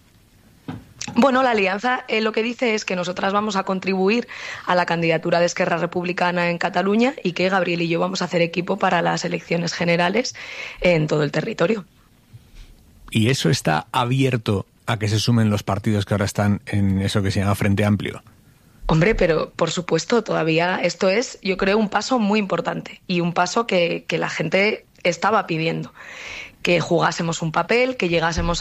Bueno, la alianza eh, lo que dice es que nosotras vamos a contribuir a la candidatura de Esquerra Republicana en Cataluña y que Gabriel y yo vamos a hacer equipo para las elecciones generales en todo el territorio. ¿Y eso está abierto a que se sumen los partidos que ahora están en eso que se llama Frente Amplio? Hombre, pero por supuesto, todavía esto es, yo creo, un paso muy importante y un paso que, que la gente estaba pidiendo. Que jugásemos un papel, que llegásemos